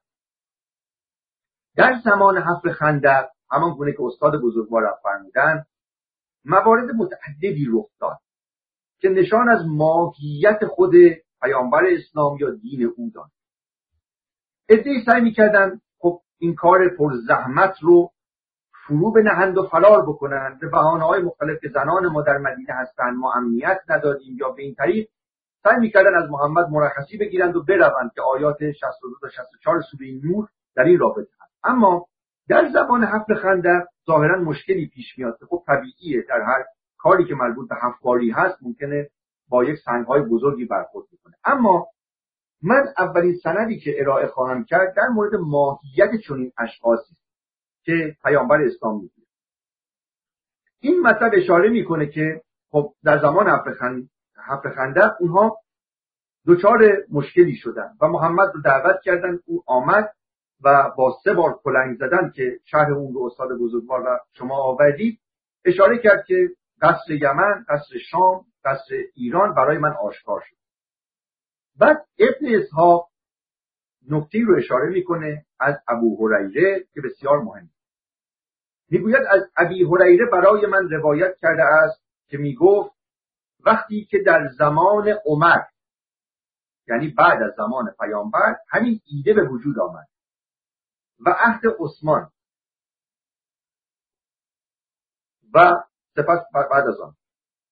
در زمان حفر خندق همان گونه که استاد بزرگوار فرمودند موارد متعددی رخ داد که نشان از ماهیت خود پیامبر اسلام یا دین او داد. عده‌ای سعی می‌کردند خب این کار پرزحمت رو فرو بنهند و فرار بکنند به بهانه‌های مختلف که زنان ما در مدینه هستند، ما امنیت ندادیم، یا به این طریق سعی می‌کردند از محمد مرخصی بگیرند و بروند که آیات 62 تا 64 سوره نور در این رابطه هست. اما در زمان حفر خندق ظاهرا مشکلی پیش میاد که خب طبیعیه، در هر کاری که مربوط به حفاری هست ممکنه با یک سنگ‌های بزرگی برخورد بکنه. اما من اولین سندی که ارائه خواهم کرد در مورد ماهیت چنین اشخاصی که پیامبر اسلام میگه. این مطلب اشاره میکنه که خب در زمان حفر خندق اونها دچار مشکلی شدن و محمد رو دعوت کردن. او آمد و با 3 بار کلنگ زدن که شرح اون رو استاد بزرگوار و شما آوردید اشاره کرد که قصر یمن، قصر شام، قصر ایران برای من آشکار شد. بعد ابن اسحاق نکته‌ای رو اشاره میکنه از ابو هریره که بسیار مهمه. میگوید از ابی هریره برای من روایت کرده است که میگفت وقتی که در زمان عمر، یعنی بعد از زمان پیامبر، همین ایده به وجود آمد و عهد عثمان و سپس بعد از آن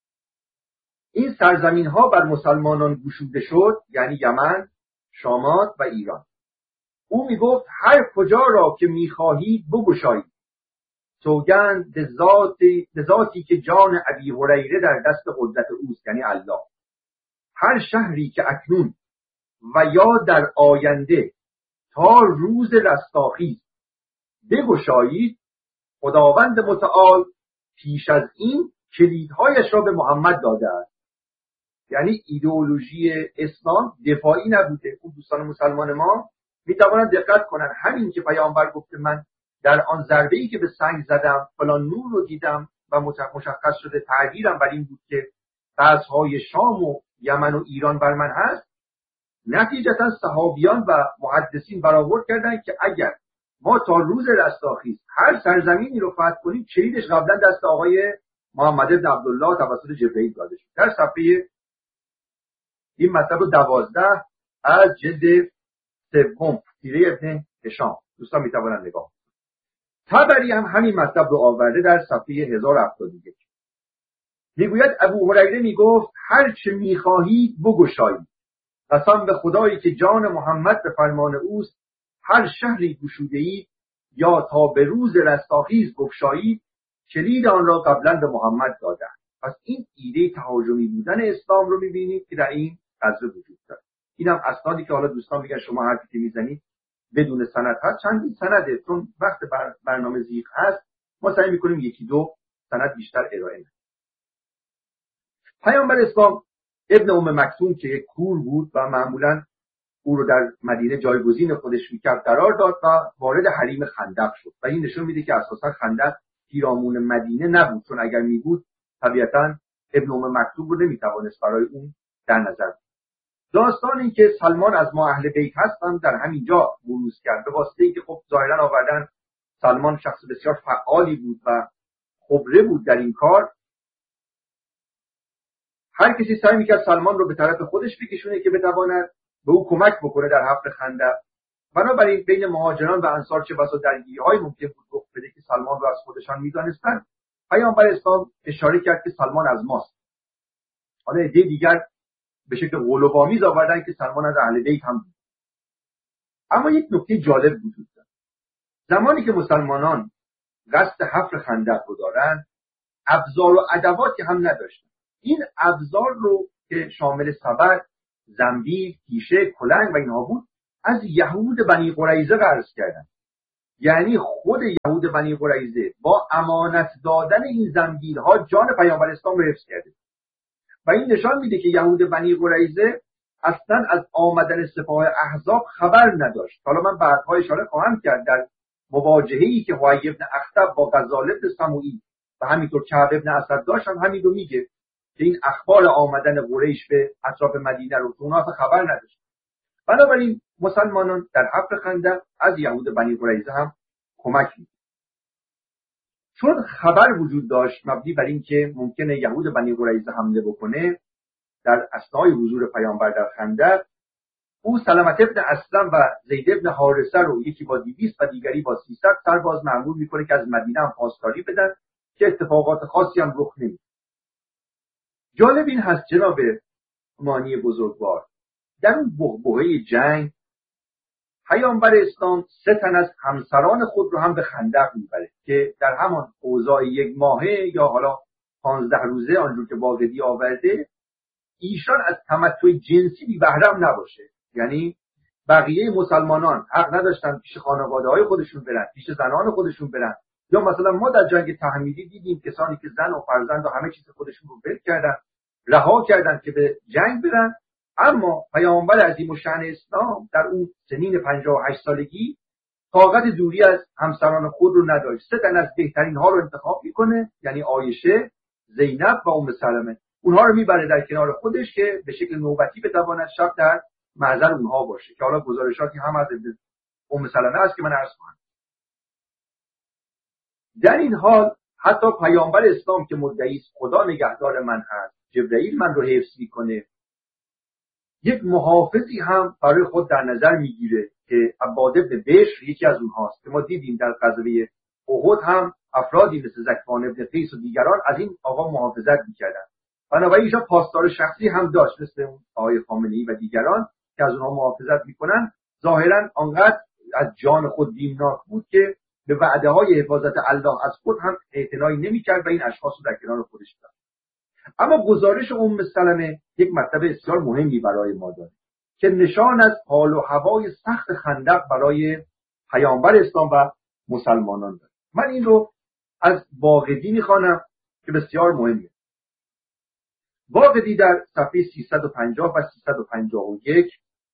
این سرزمین ها بر مسلمانان گشوده شد، یعنی یمن، شامات و ایران. او میگفت هر کجا را که میخواهید بگشایید، سوگند به ذاتی که جان ابی هریره در دست قدرت اوست، یعنی الله. هر شهری که اکنون و یا در آینده تا روز رستاخیز بگشایید، خداوند متعال پیش از این کلیدهایش را به محمد داده است. یعنی ایدئولوژی اسلام دفاعی نبوده. اون دوستان مسلمان ما میتوانند دقت کنند همین که پیامبر گفته من در آن ضربه‌ای که به سنگ زدم فلان نور رو دیدم و مشخص شده تعبیرم بر این بود که قصرهای شام و یمن و ایران بر من هست، نتیجتا صحابیان و محدثین برآورد کردند که اگر ما تا روز رستاخیز هر سرزمینی رو فتح کنیم، کلیدش قبلا دست آقای محمد بن عبدالله توسط جبرئیل داده شد. در صفحه این مطلب 12 از جلد 3 سیره ابن هشام دوستان میتوانند نگاه. طبری هم همین مطلب رو آورده در صفحه 1071. میگوید ابو هریره میگفت هر چه میخواهید بگشایید، قسم به خدایی که جان محمد به فرمان اوست، هر شهری گشوده اید یا تا به روز رستاخیز بگشایید، کلید آن را قبلا به محمد دادند. پس این ایده تهاجمی بودن اسلام رو میبینید که در این غزوه وجود داره. این هم اسنادی که حالا دوستان میگن شما حرفی که میزنید بدون سند هست، چندین سنده، چون وقت برنامه زیغ هست ما سعی میکنیم 1-2 سند بیشتر ارائه بدیم. پیامبر اسلام ابن ام مکتوم که یک کور بود و معمولا او رو در مدینه جایگزین خودش میکرد قرار داد و وارد حریم خندق شد و این نشون میده که اساسا خندق پیرامون مدینه نبود، چون اگر میبود طبیعتا ابن ام مکتوم رو نمیتوانست برای اون در نظر بگیرد. داستان این که سلمان از ما اهل بیت هستن در همین جا بروز کرد، به واسطه اینکه خب ظاهرا آوردن سلمان شخص بسیار فعالی بود و خبره بود در این کار. هر کسی سعی میکرد سلمان رو به طرف خودش بکشونه که بتواند به او کمک بکنه در حفر خندق. بنابراین بین مهاجران و انصار چه بسا درگیری‌های ممکن بود رخ بده که سلمان رو از خودشان میدانستند. پیامبر اسلام اشاره کرد که سلمان از ماست. حالا عده دیگر به شکل غلوآمیز آوردن که سلمان از اهل بیت هم بود. اما یک نکته جالب وجود دارد. زمانی که مسلمانان قصد حفر خندق رو دارن، ابزار و ادواتی هم نداشتن. این ابزار رو که شامل سبد، زنبیل، تیشه، کلنگ و اینها بود از یهود بنی قریظه قرض کردن. یعنی خود یهود بنی قریظه با امانت دادن این زنبیل ها جان پیامبر اسلام رو حفظ کرده و این نشان میده که یهود بنی قریظه اصلا از آمدن سپاه احزاب خبر نداشت. حالا من بعدها اشاره خواهم کرد در مواجهه‌ای که حوی بن اخطب با غزال بن سموئیل و همینطور کعب بن اسد داشتن همین رو میگه که این اخبار آمدن قریش به اطراف مدینه رو اونها خبر نداشت. بنابراین مسلمانان در حفر خندق از یهود بنی قریظه هم کمک می‌کنند. چون خبر وجود داشت مبنی بر این که ممکنه یهود بنی قریظه حمله بکنه، در اثنای حضور پیامبر در خندق او سلمة بن اسلم و زید بن حارثه رو یکی با 200 و دیگری با 300 سرباز مأمور میکنه که از مدینه هم پاسداری بدن که اتفاقات خاصی هم رخ نمیده. جالب این هست جناب مانی بزرگوار، در اون بحبوحه جنگ پیامبر اسلام 3 تن از همسران خود رو هم به خندق میبره که در همان اوضاع 1 ماهه یا حالا 15 روزه آنجور که واقعی آورده ایشان از تمتع جنسی بی بهره نباشه. یعنی بقیه مسلمانان حق نداشتن پیش خانواده‌های خودشون برن، پیش زنان خودشون برن. یا مثلا ما در جنگ تحمیلی دیدیم کسانی که زن و فرزند و همه چیز خودشون رو ول کردن، رها کردن که به جنگ برن. اما پیامبر عظیم الشأن اسلام در اون سنین 58 سالگی طاقت دوری از همسران خود رو نداشت. 3 تن از بهترین ها رو انتخاب میکنه، یعنی عایشه، زینب و ام سلمه. اونها رو میبره در کنار خودش که به شکل نوبتی بتواند شب در معزل اونها باشه، که حالا گزارشاتی هم از ام سلمه است که من عرض کنم. در این حال حتی پیامبر اسلام که مدعی است خدا نگهدار من هست، جبرئیل من رو حفظ میکنه، یک محافظی هم برای خود در نظر میگیره که عباد بن بشر یکی از اونهاست که ما دیدیم در غزوه احد هم افرادی مثل زکوان بن قیس و دیگران از این آقا محافظت میکردن. بنابراین ایشان پاسدار شخصی هم داشت مثل اون آقای خامنه‌ای و دیگران که از اونها محافظت میکنن. ظاهرا آنقدر از جان خود بیمناک بود که به وعده های حفاظت الله از خود هم اعتنایی نمیکرد و این اشخاص رو در کنار خودش داشت. اما گزارش ام سلمه یک مطلب بسیار مهمی برای ما داره که نشان از حال و هوای سخت خندق برای پیامبر اسلام و مسلمانان داره. من این رو از واقدی میخوانم که بسیار مهمه. واقدی در صفحه 350 و 351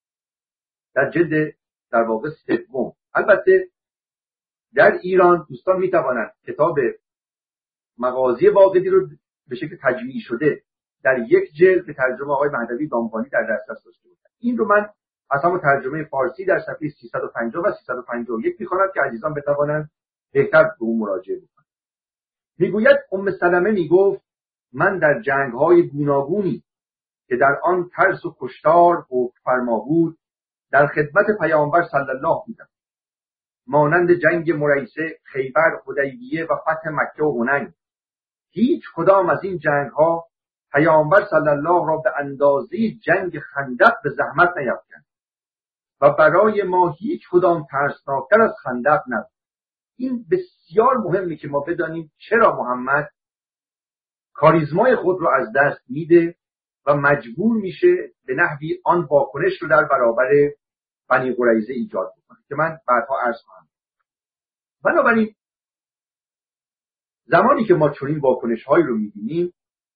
در جلد در واقع 3. البته در ایران دوستان میتوانند کتاب مغازی واقدی رو به شکل تجمیعی شده در 1 جلد به ترجمه آقای مهدوی دامغانی در دسترس داشته باشند. این رو من از همون ترجمه فارسی در صفحه 350 و 351 میخوانم که عزیزان بتوانند بهتر به اون مراجعه بکنند. میگوید ام سلمه میگفت من در جنگ‌های گوناگونی که در آن ترس و کشتار حکم فرما بود در خدمت پیامبر صلی الله بودم، مانند جنگ مریسه، خیبر، حدیبیه و فتح مکه و حنین. هیچ کدام از این جنگ‌ها پیامبر صلی الله را به اندازه جنگ خندق به زحمت نیفکند و برای ما هیچ کدام ترسناکتر از خندق نبود. این بسیار مهمه که ما بدانیم چرا محمد کاریزمای خود رو از دست میده و مجبور میشه به نحوی آن واکنش رو در برابر بنی قریظه ایجاد بکنه که من بعدها عرض خواهم. بنابراین زمانی که ما چنین واکنش‌هایی رو می‌بینیم،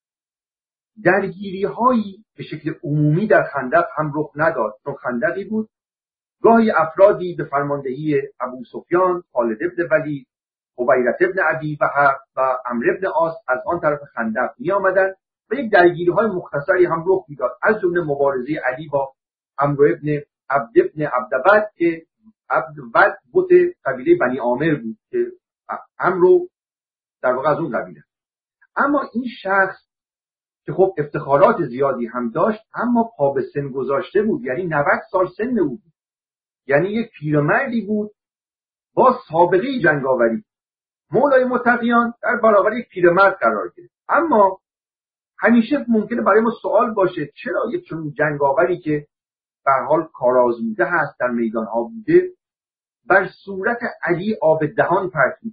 درگیری‌هایی به شکل عمومی در خندق هم رخ نداد، چون خندقی بود. گاهی افرادی به فرماندهی ابو سفیان، خالد بن ولید، حبیرة بن ابی وهب و عمرو بن عاص از آن طرف خندق می‌آمدند و یک درگیری‌های مختصری هم رخ می‌داد، از جمله مبارزه علی با عمرو بن عبد بن عبدبد که عبدبد بت قبیله بنی عامر بود که عمرو در واقع از اون قبیله. اما این شخص که خب افتخارات زیادی هم داشت اما پا به سن گذاشته بود، یعنی 90 سال سن او بود، یعنی یک پیرمردی بود با سابقه جنگاوری. مولای متقیان در برابر یک پیرمرد قرار گرفت. اما همیشه ممکنه برای ما سوال باشه چرا یک چنین جنگاوری که به هر حال کارآزموده هست در میدان ها بوده بر صورت علی آب دهان پرت میکنه؟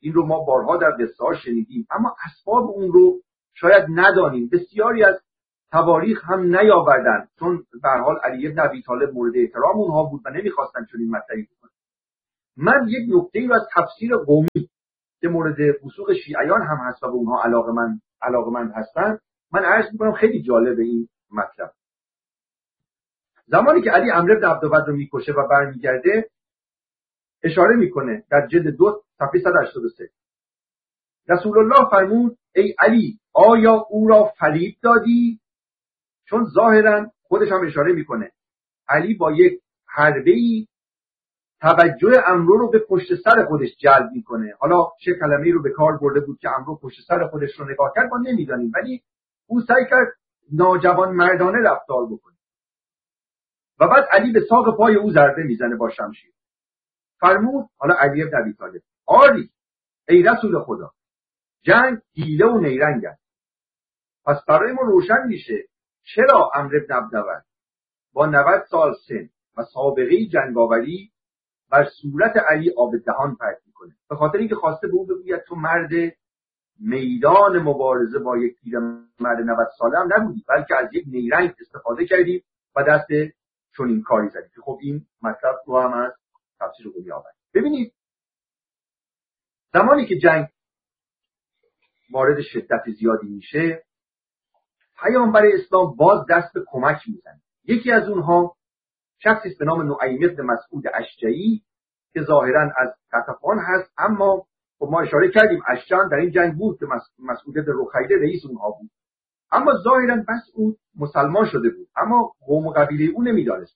این رو ما بارها در قصه ها شنیدیم، اما اسباب اون رو شاید ندانیم. بسیاری از تواریخ هم نیاوردن، چون به هر حال علی بن ابی طالب مورد احترام اونها بود و نمیخواستن چنین مطلبی بکنن. من یک نکته رو از تفسیر قومی که مورد وثوق شیعیان هم هست و به اونها علاقمند هستن من عرض میکنم. خیلی جالبه این مطلب. زمانی که علی عمرو بن عبدود رو میکشه و برمیگرده اشاره میکنه در جلد 2 صفحه 183 رسول الله فرمود ای علی آیا او را فریب دادی؟ چون ظاهرا خودش هم اشاره میکنه علی با یک حربه‌ای توجه عمرو رو به پشت سر خودش جلب میکنه. حالا چه کلمه‌ای رو به کار برده بود که عمرو پشت سر خودش رو نگاه کرد ما نمیدانیم، ولی او سعی کرد ناجوان مردانه رفتار بکنه و بعد علی به ساق پای او ضربه میزنه با شمشیر. فرمود، حالا علی بن ابی طالب، آری ای رسول خدا، جنگ حیله و نیرنگ است. پس برای ما روشن میشه چرا عمرو بن عبدود با 90 سال سن و سابقه جنگاوری بر صورت علی آب دهان پرت میکنه. به خاطر اینکه خواسته به او بگوید تو مرد میدان مبارزه با یک پیرمرد 90 ساله هم نبودی، بلکه از یک نیرنگ استفاده کردی و دست چنین کاری زدی. که خب این مطلب رو هم از تفسیر قومی آورد. ببینید زمانی که جنگ وارد شدت زیادی میشه پیامبر اسلام باز دست به کمک میزنه. یکی از اونها شخصی به نام نعیم بن مسعود اشجعی که ظاهرا از غطفان هست، اما خب ما اشاره کردیم اشجع در این جنگ بود که مسعود بن رخیله رئیس اونها بود، اما ظاهرا بس او مسلمان شده بود اما قوم و قبیله او نمیدانست.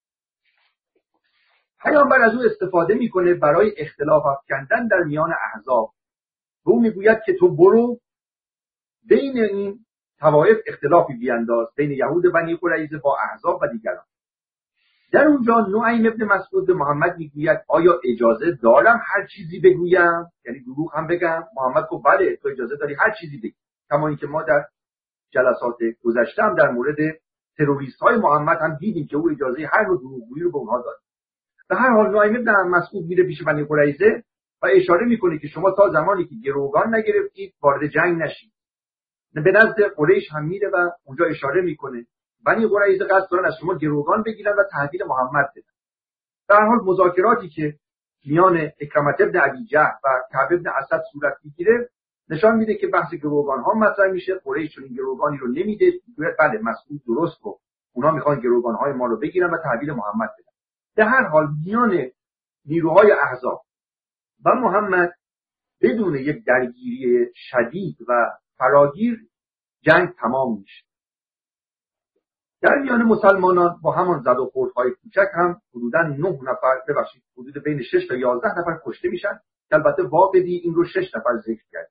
پیامبر از او استفاده میکنه برای اختلاف افکندن در میان احزاب. به او میگوید که تو برو بین این طوایف اختلافی بیانداز، بین یهود بنی قریظه با احزاب و دیگران. در اونجا نعیم بن مسعود به محمد میگوید آیا اجازه دارم هر چیزی بگویم؟ یعنی دروغ هم بگم؟ محمد گفت بله تو اجازه داری هر چیزی بگی. کما اینکه ما در جلسات گذشته هم در مورد تروریست های محمد هم دیدیم که او اجازه هر نوع دروغگویی رو به اونها داد. به هر حال نعیم بن مسعود میره پیش بنی قریظه و اشاره میکنه که شما تا زمانی که گروگان نگرفتید وارد جنگ نشید. به نزد قریش هم میره و اونجا اشاره میکنه بنی قریظه قصد دارن از شما گروگان بگیرن و تحویل محمد بدن. در حال مذاکراتی که میان اکرمه بن ابی جهل و کعب بن اسد صورت میگیره نشان میده که بحث گروگان ها مطرح میشه. قریش چون این گروگانی رو نمیده، میگه بله مسعود درست گفت، اونا میخوان گروگان های ما رو بگیرن و تحویل محمد بدن. در هر حال میان نیروهای احزاب و محمد بدون یک درگیری شدید و فراگیر جنگ تمام میشه. در میان مسلمانان با همان زد و خوردهای کوچک هم حدوداً 9 نفر حدود بین 6 تا 11 نفر کشته میشن. البته واقعی این رو 6 نفر ذکر کرد.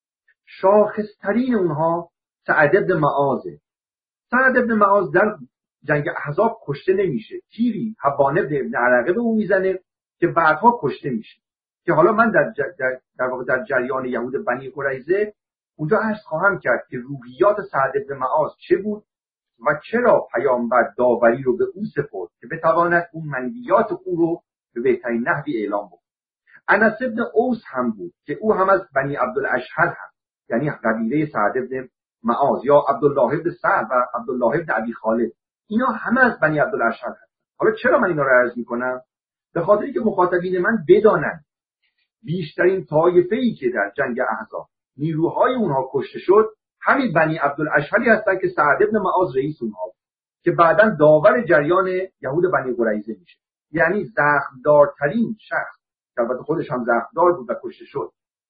شاخصترین اونها سعد بن معاذ. سعد بن معاذ در جنگ احزاب کشته نمیشه، تیری حبانه بن عرقه به اون میزنه که بعدها کشته میشه. که حالا من در واقع در جریان یهود بنی قریظه اونجا عرض خواهم کرد که روحیات سعد بن معاذ چه بود و چرا پیامبر داوری رو به او سپرد که بتواند اون منویات او رو به بهترین نحوی اعلام بکنه. انس بن اوس هم بود که او هم از بنی عبدالاشهر هست، یعنی قبیله سعد بن معاذ، یا عبدالله بن سعد و عبدالله بن ابی خالد، اینا همه از بنی عبدالاشهر هست. حالا چرا من اینا رو عرض میکنم؟ به خاطری که مخاطبین من بدانن بیشترین طایفه‌ای که در جنگ احزاب نیروهای اونها کشته شد همین بنی عبدالاشهری هستن که سعد بن معاذ رئیس اونها که بعداً داور جریان یهود بنی قریظه میشه. یعنی زخمدارترین شخص که البته خودش هم زخمدار بود و کشته شد،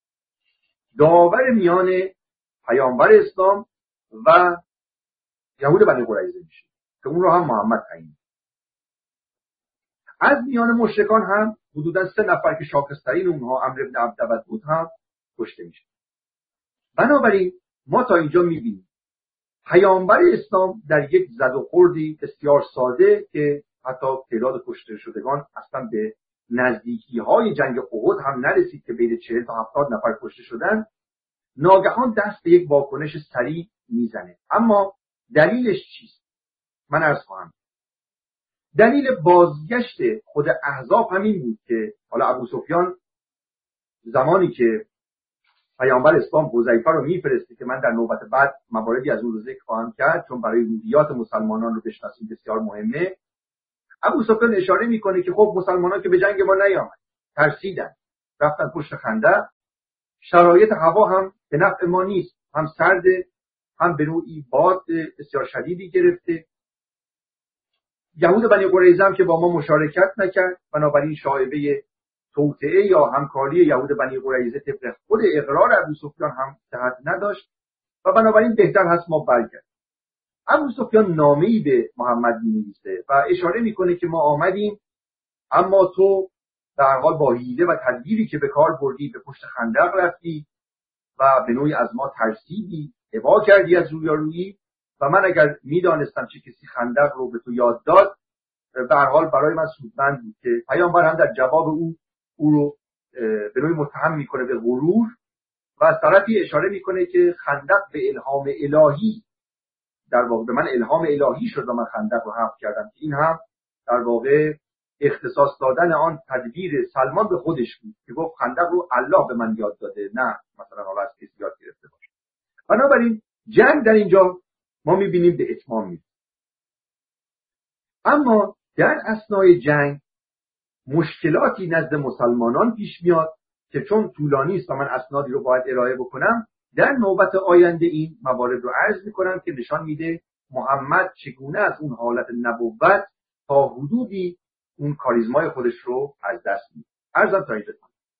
داور میان پیامبر اسلام و یهود بنی قریظه میشه که اون رو هم محمد تعیین. از میان مشرکان هم حدوداً 3 نفر که شاخص‌ترین اونها عمرو بن عبدود بود هم کشته میشه. بنابراین ما تا اینجا میبینیم پیامبر اسلام در یک زد و خوردی بسیار ساده که حتی تعداد کشته شدگان اصلا به نزدیکی‌های جنگ احد هم نرسید که بین 40 تا 70 نفر کشته شدن، ناگهان دست به یک واکنش سریع میزنه. اما دلیلش چیست؟ من عرض خواهم. دلیل بازگشت خود احزاب همین بود که حالا ابو سفیان زمانی که پیامبر اسلام حذیفه رو میفرسته که من در نوبت بعد مواردی از اون رو ذکر خواهم کرد چون برای روحیات مسلمانان رو بشناسیم بسیار مهمه. ابو سفیان اشاره میکنه که خب مسلمانان که به جنگ ما نیامد، ترسیدن، رفتن پشت خندق، شرایط هوا هم به نفع ما نیست، هم سرده، هم به نوعی باد بسیار شدیدی گرفته. یهود بنی قریظه هم که با ما مشارکت نکرد، بنابراین شایبه توطئه یا همکاری یهود بنی قریظه طبق خود اقرار ابو سفیان هم صحت نداشت و بنابراین بهتر هست ما برگردیم. ابو سفیان نامه‌ای به محمد می‌نویسه و اشاره میکنه که ما آمدیم اما تو در حال با حیله و تدبیری که به کار بردی به پشت خندق رفتی و به نوعی از ما ترسیدی، ابا کردی از رویارویی و من اگر میدانستم چه کسی خندق رو به تو یاد داد به هر حال برای من سودمند بود. که پیامبر هم در جواب او رو به نوعی متهم میکنه به غرور و از طرفی اشاره میکنه که خندق به الهام الهی در واقع به من الهام الهی شد و من خندق رو حفر کردم. این هم در واقع اختصاص دادن آن تدبیر سلمان به خودش بود که گفت خندق رو الله به من یاد داده، نه مثلا حالا از کسی یاد گرفته باشه. بنابراین جنگ در اینجا ما میبینیم به اتمام میرسه. اما در اثنای جنگ مشکلاتی نزد مسلمانان پیش میاد که چون طولانی است و من اسنادی رو باید ارائه بکنم، در نوبت آینده این موارد رو عرض میکنم که نشان میده محمد چگونه از اون حالت نبوت تا حدودی اون کاریزمای خودش رو از دست میده. عرضم تا اینجا.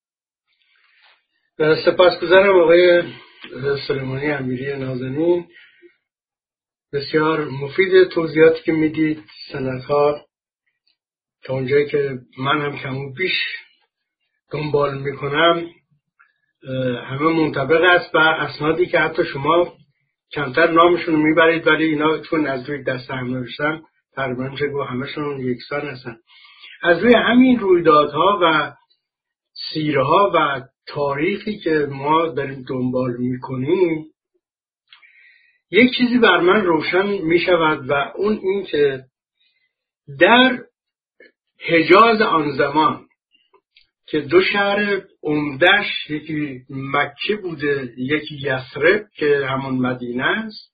سپاسگزارم آقای سلیمانی امیری نازنین، بسیار مفید توضیحاتی که میدید. سندها تا اونجایی که من هم کم و بیش دنبال میکنم همه منطبق است و اسنادی که حتی شما کمتر نامشون میبرید ولی اینا چون از روی دست هم نوشتن تقریبا میشه گفت همشون یکسان هستن. از روی همین رویدادها و سیرها و تاریخی که ما داریم دنبال میکنیم یک چیزی بر من روشن میشود و اون این که در حجاز آن زمان که دو شهر عمده‌اش یکی مکه بوده یکی یثرب که همون مدینه است،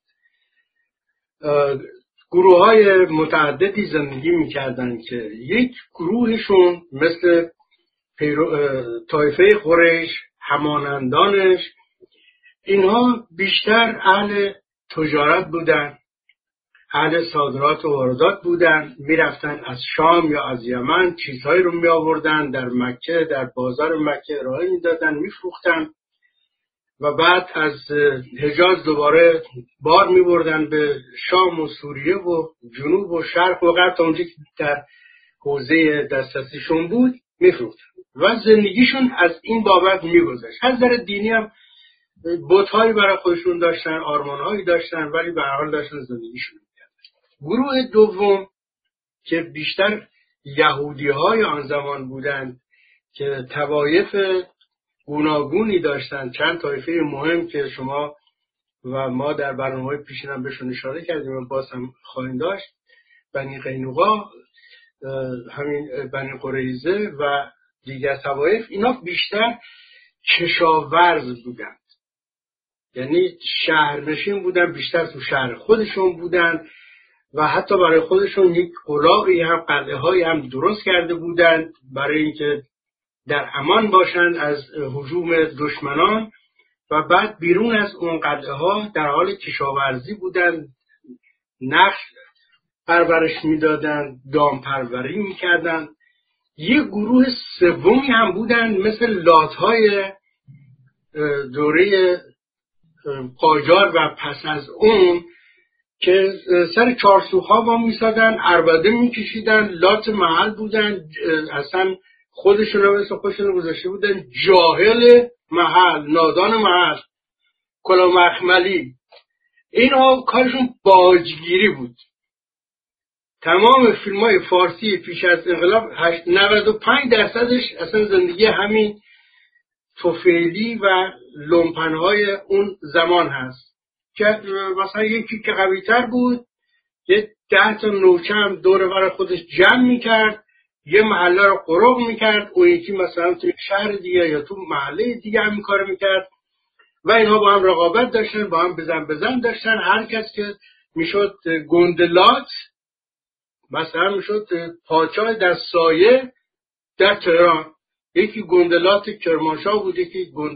گروه‌های متعددی زندگی می‌کردند که یک گروهشون مثل طایفه قریش، همانندانش، اینها بیشتر اهل تجارت بودن، اهل صادرات و واردات بودن، میرفتن از شام یا از یمن چیزهایی رو می آوردن در مکه، در بازار مکه ارائه میدادن، میفروختن و بعد از حجاز دوباره بار می بردن به شام و سوریه و جنوب و شرق و غرب تا اونجا که در حوزه دسترسیشون بود میفروختن و زندگیشون از این بابت میگذشت. از نظر دینی هم بت‌هایی برای خودشون داشتن، آرمان‌هایی داشتن، ولی به هر حال داشتن زندگیشون می‌کردن. گروه دوم که بیشتر یهودی‌های آن زمان بودند که طوایف گوناگونی داشتند، چند طایفه مهم که شما و ما در برنامه‌های پیشین بهشون اشاره کردیم و باز هم خواهیم داشت، بنی قینوقا، همین بنی قریظه و دیگر طوایف، اینا بیشتر کشاورز بودند، یعنی شهرنشین بودن، بیشتر تو شهر خودشون بودن و حتی برای خودشون یک قلاقی هم قلعه‌هایی هم درست کرده بودن برای اینکه در امان باشند از هجوم دشمنان و بعد بیرون از اون قلعه‌ها در حال کشاورزی بودن، نخل پرورش میدادن، دام پروری میکردن. یک گروه سومی هم بودن مثل لات‌های دوره قاجار و پس از اون که سر چارسوخ‌ها با میسادن، عربده میکشیدن، لات محل بودن، اصلا خودشون رو مثل خودشون گذاشته بودن جاهل محل، نادان محل، کلا مخملی. اینها کارشون باجگیری بود. تمام فیلم‌های فارسی پیش از انقلاب 95% اصلا زندگی همین توفیلی و لومپن‌های اون زمان هست که مثلا یکی که قوی‌تر بود یه 10 تا نوچه هم دور بر خودش جمع میکرد، یه محله رو قرق میکرد، اون یکی مثلا تو شهر دیگه یا تو محله دیگه همین کار میکرد و اینها با هم رقابت داشتن، با هم بزن داشتن. هر کس که میشد گندلات، مثلا میشد پادشاه در سایه در تهران، یکی گندلات کرمانشاه بود، یکی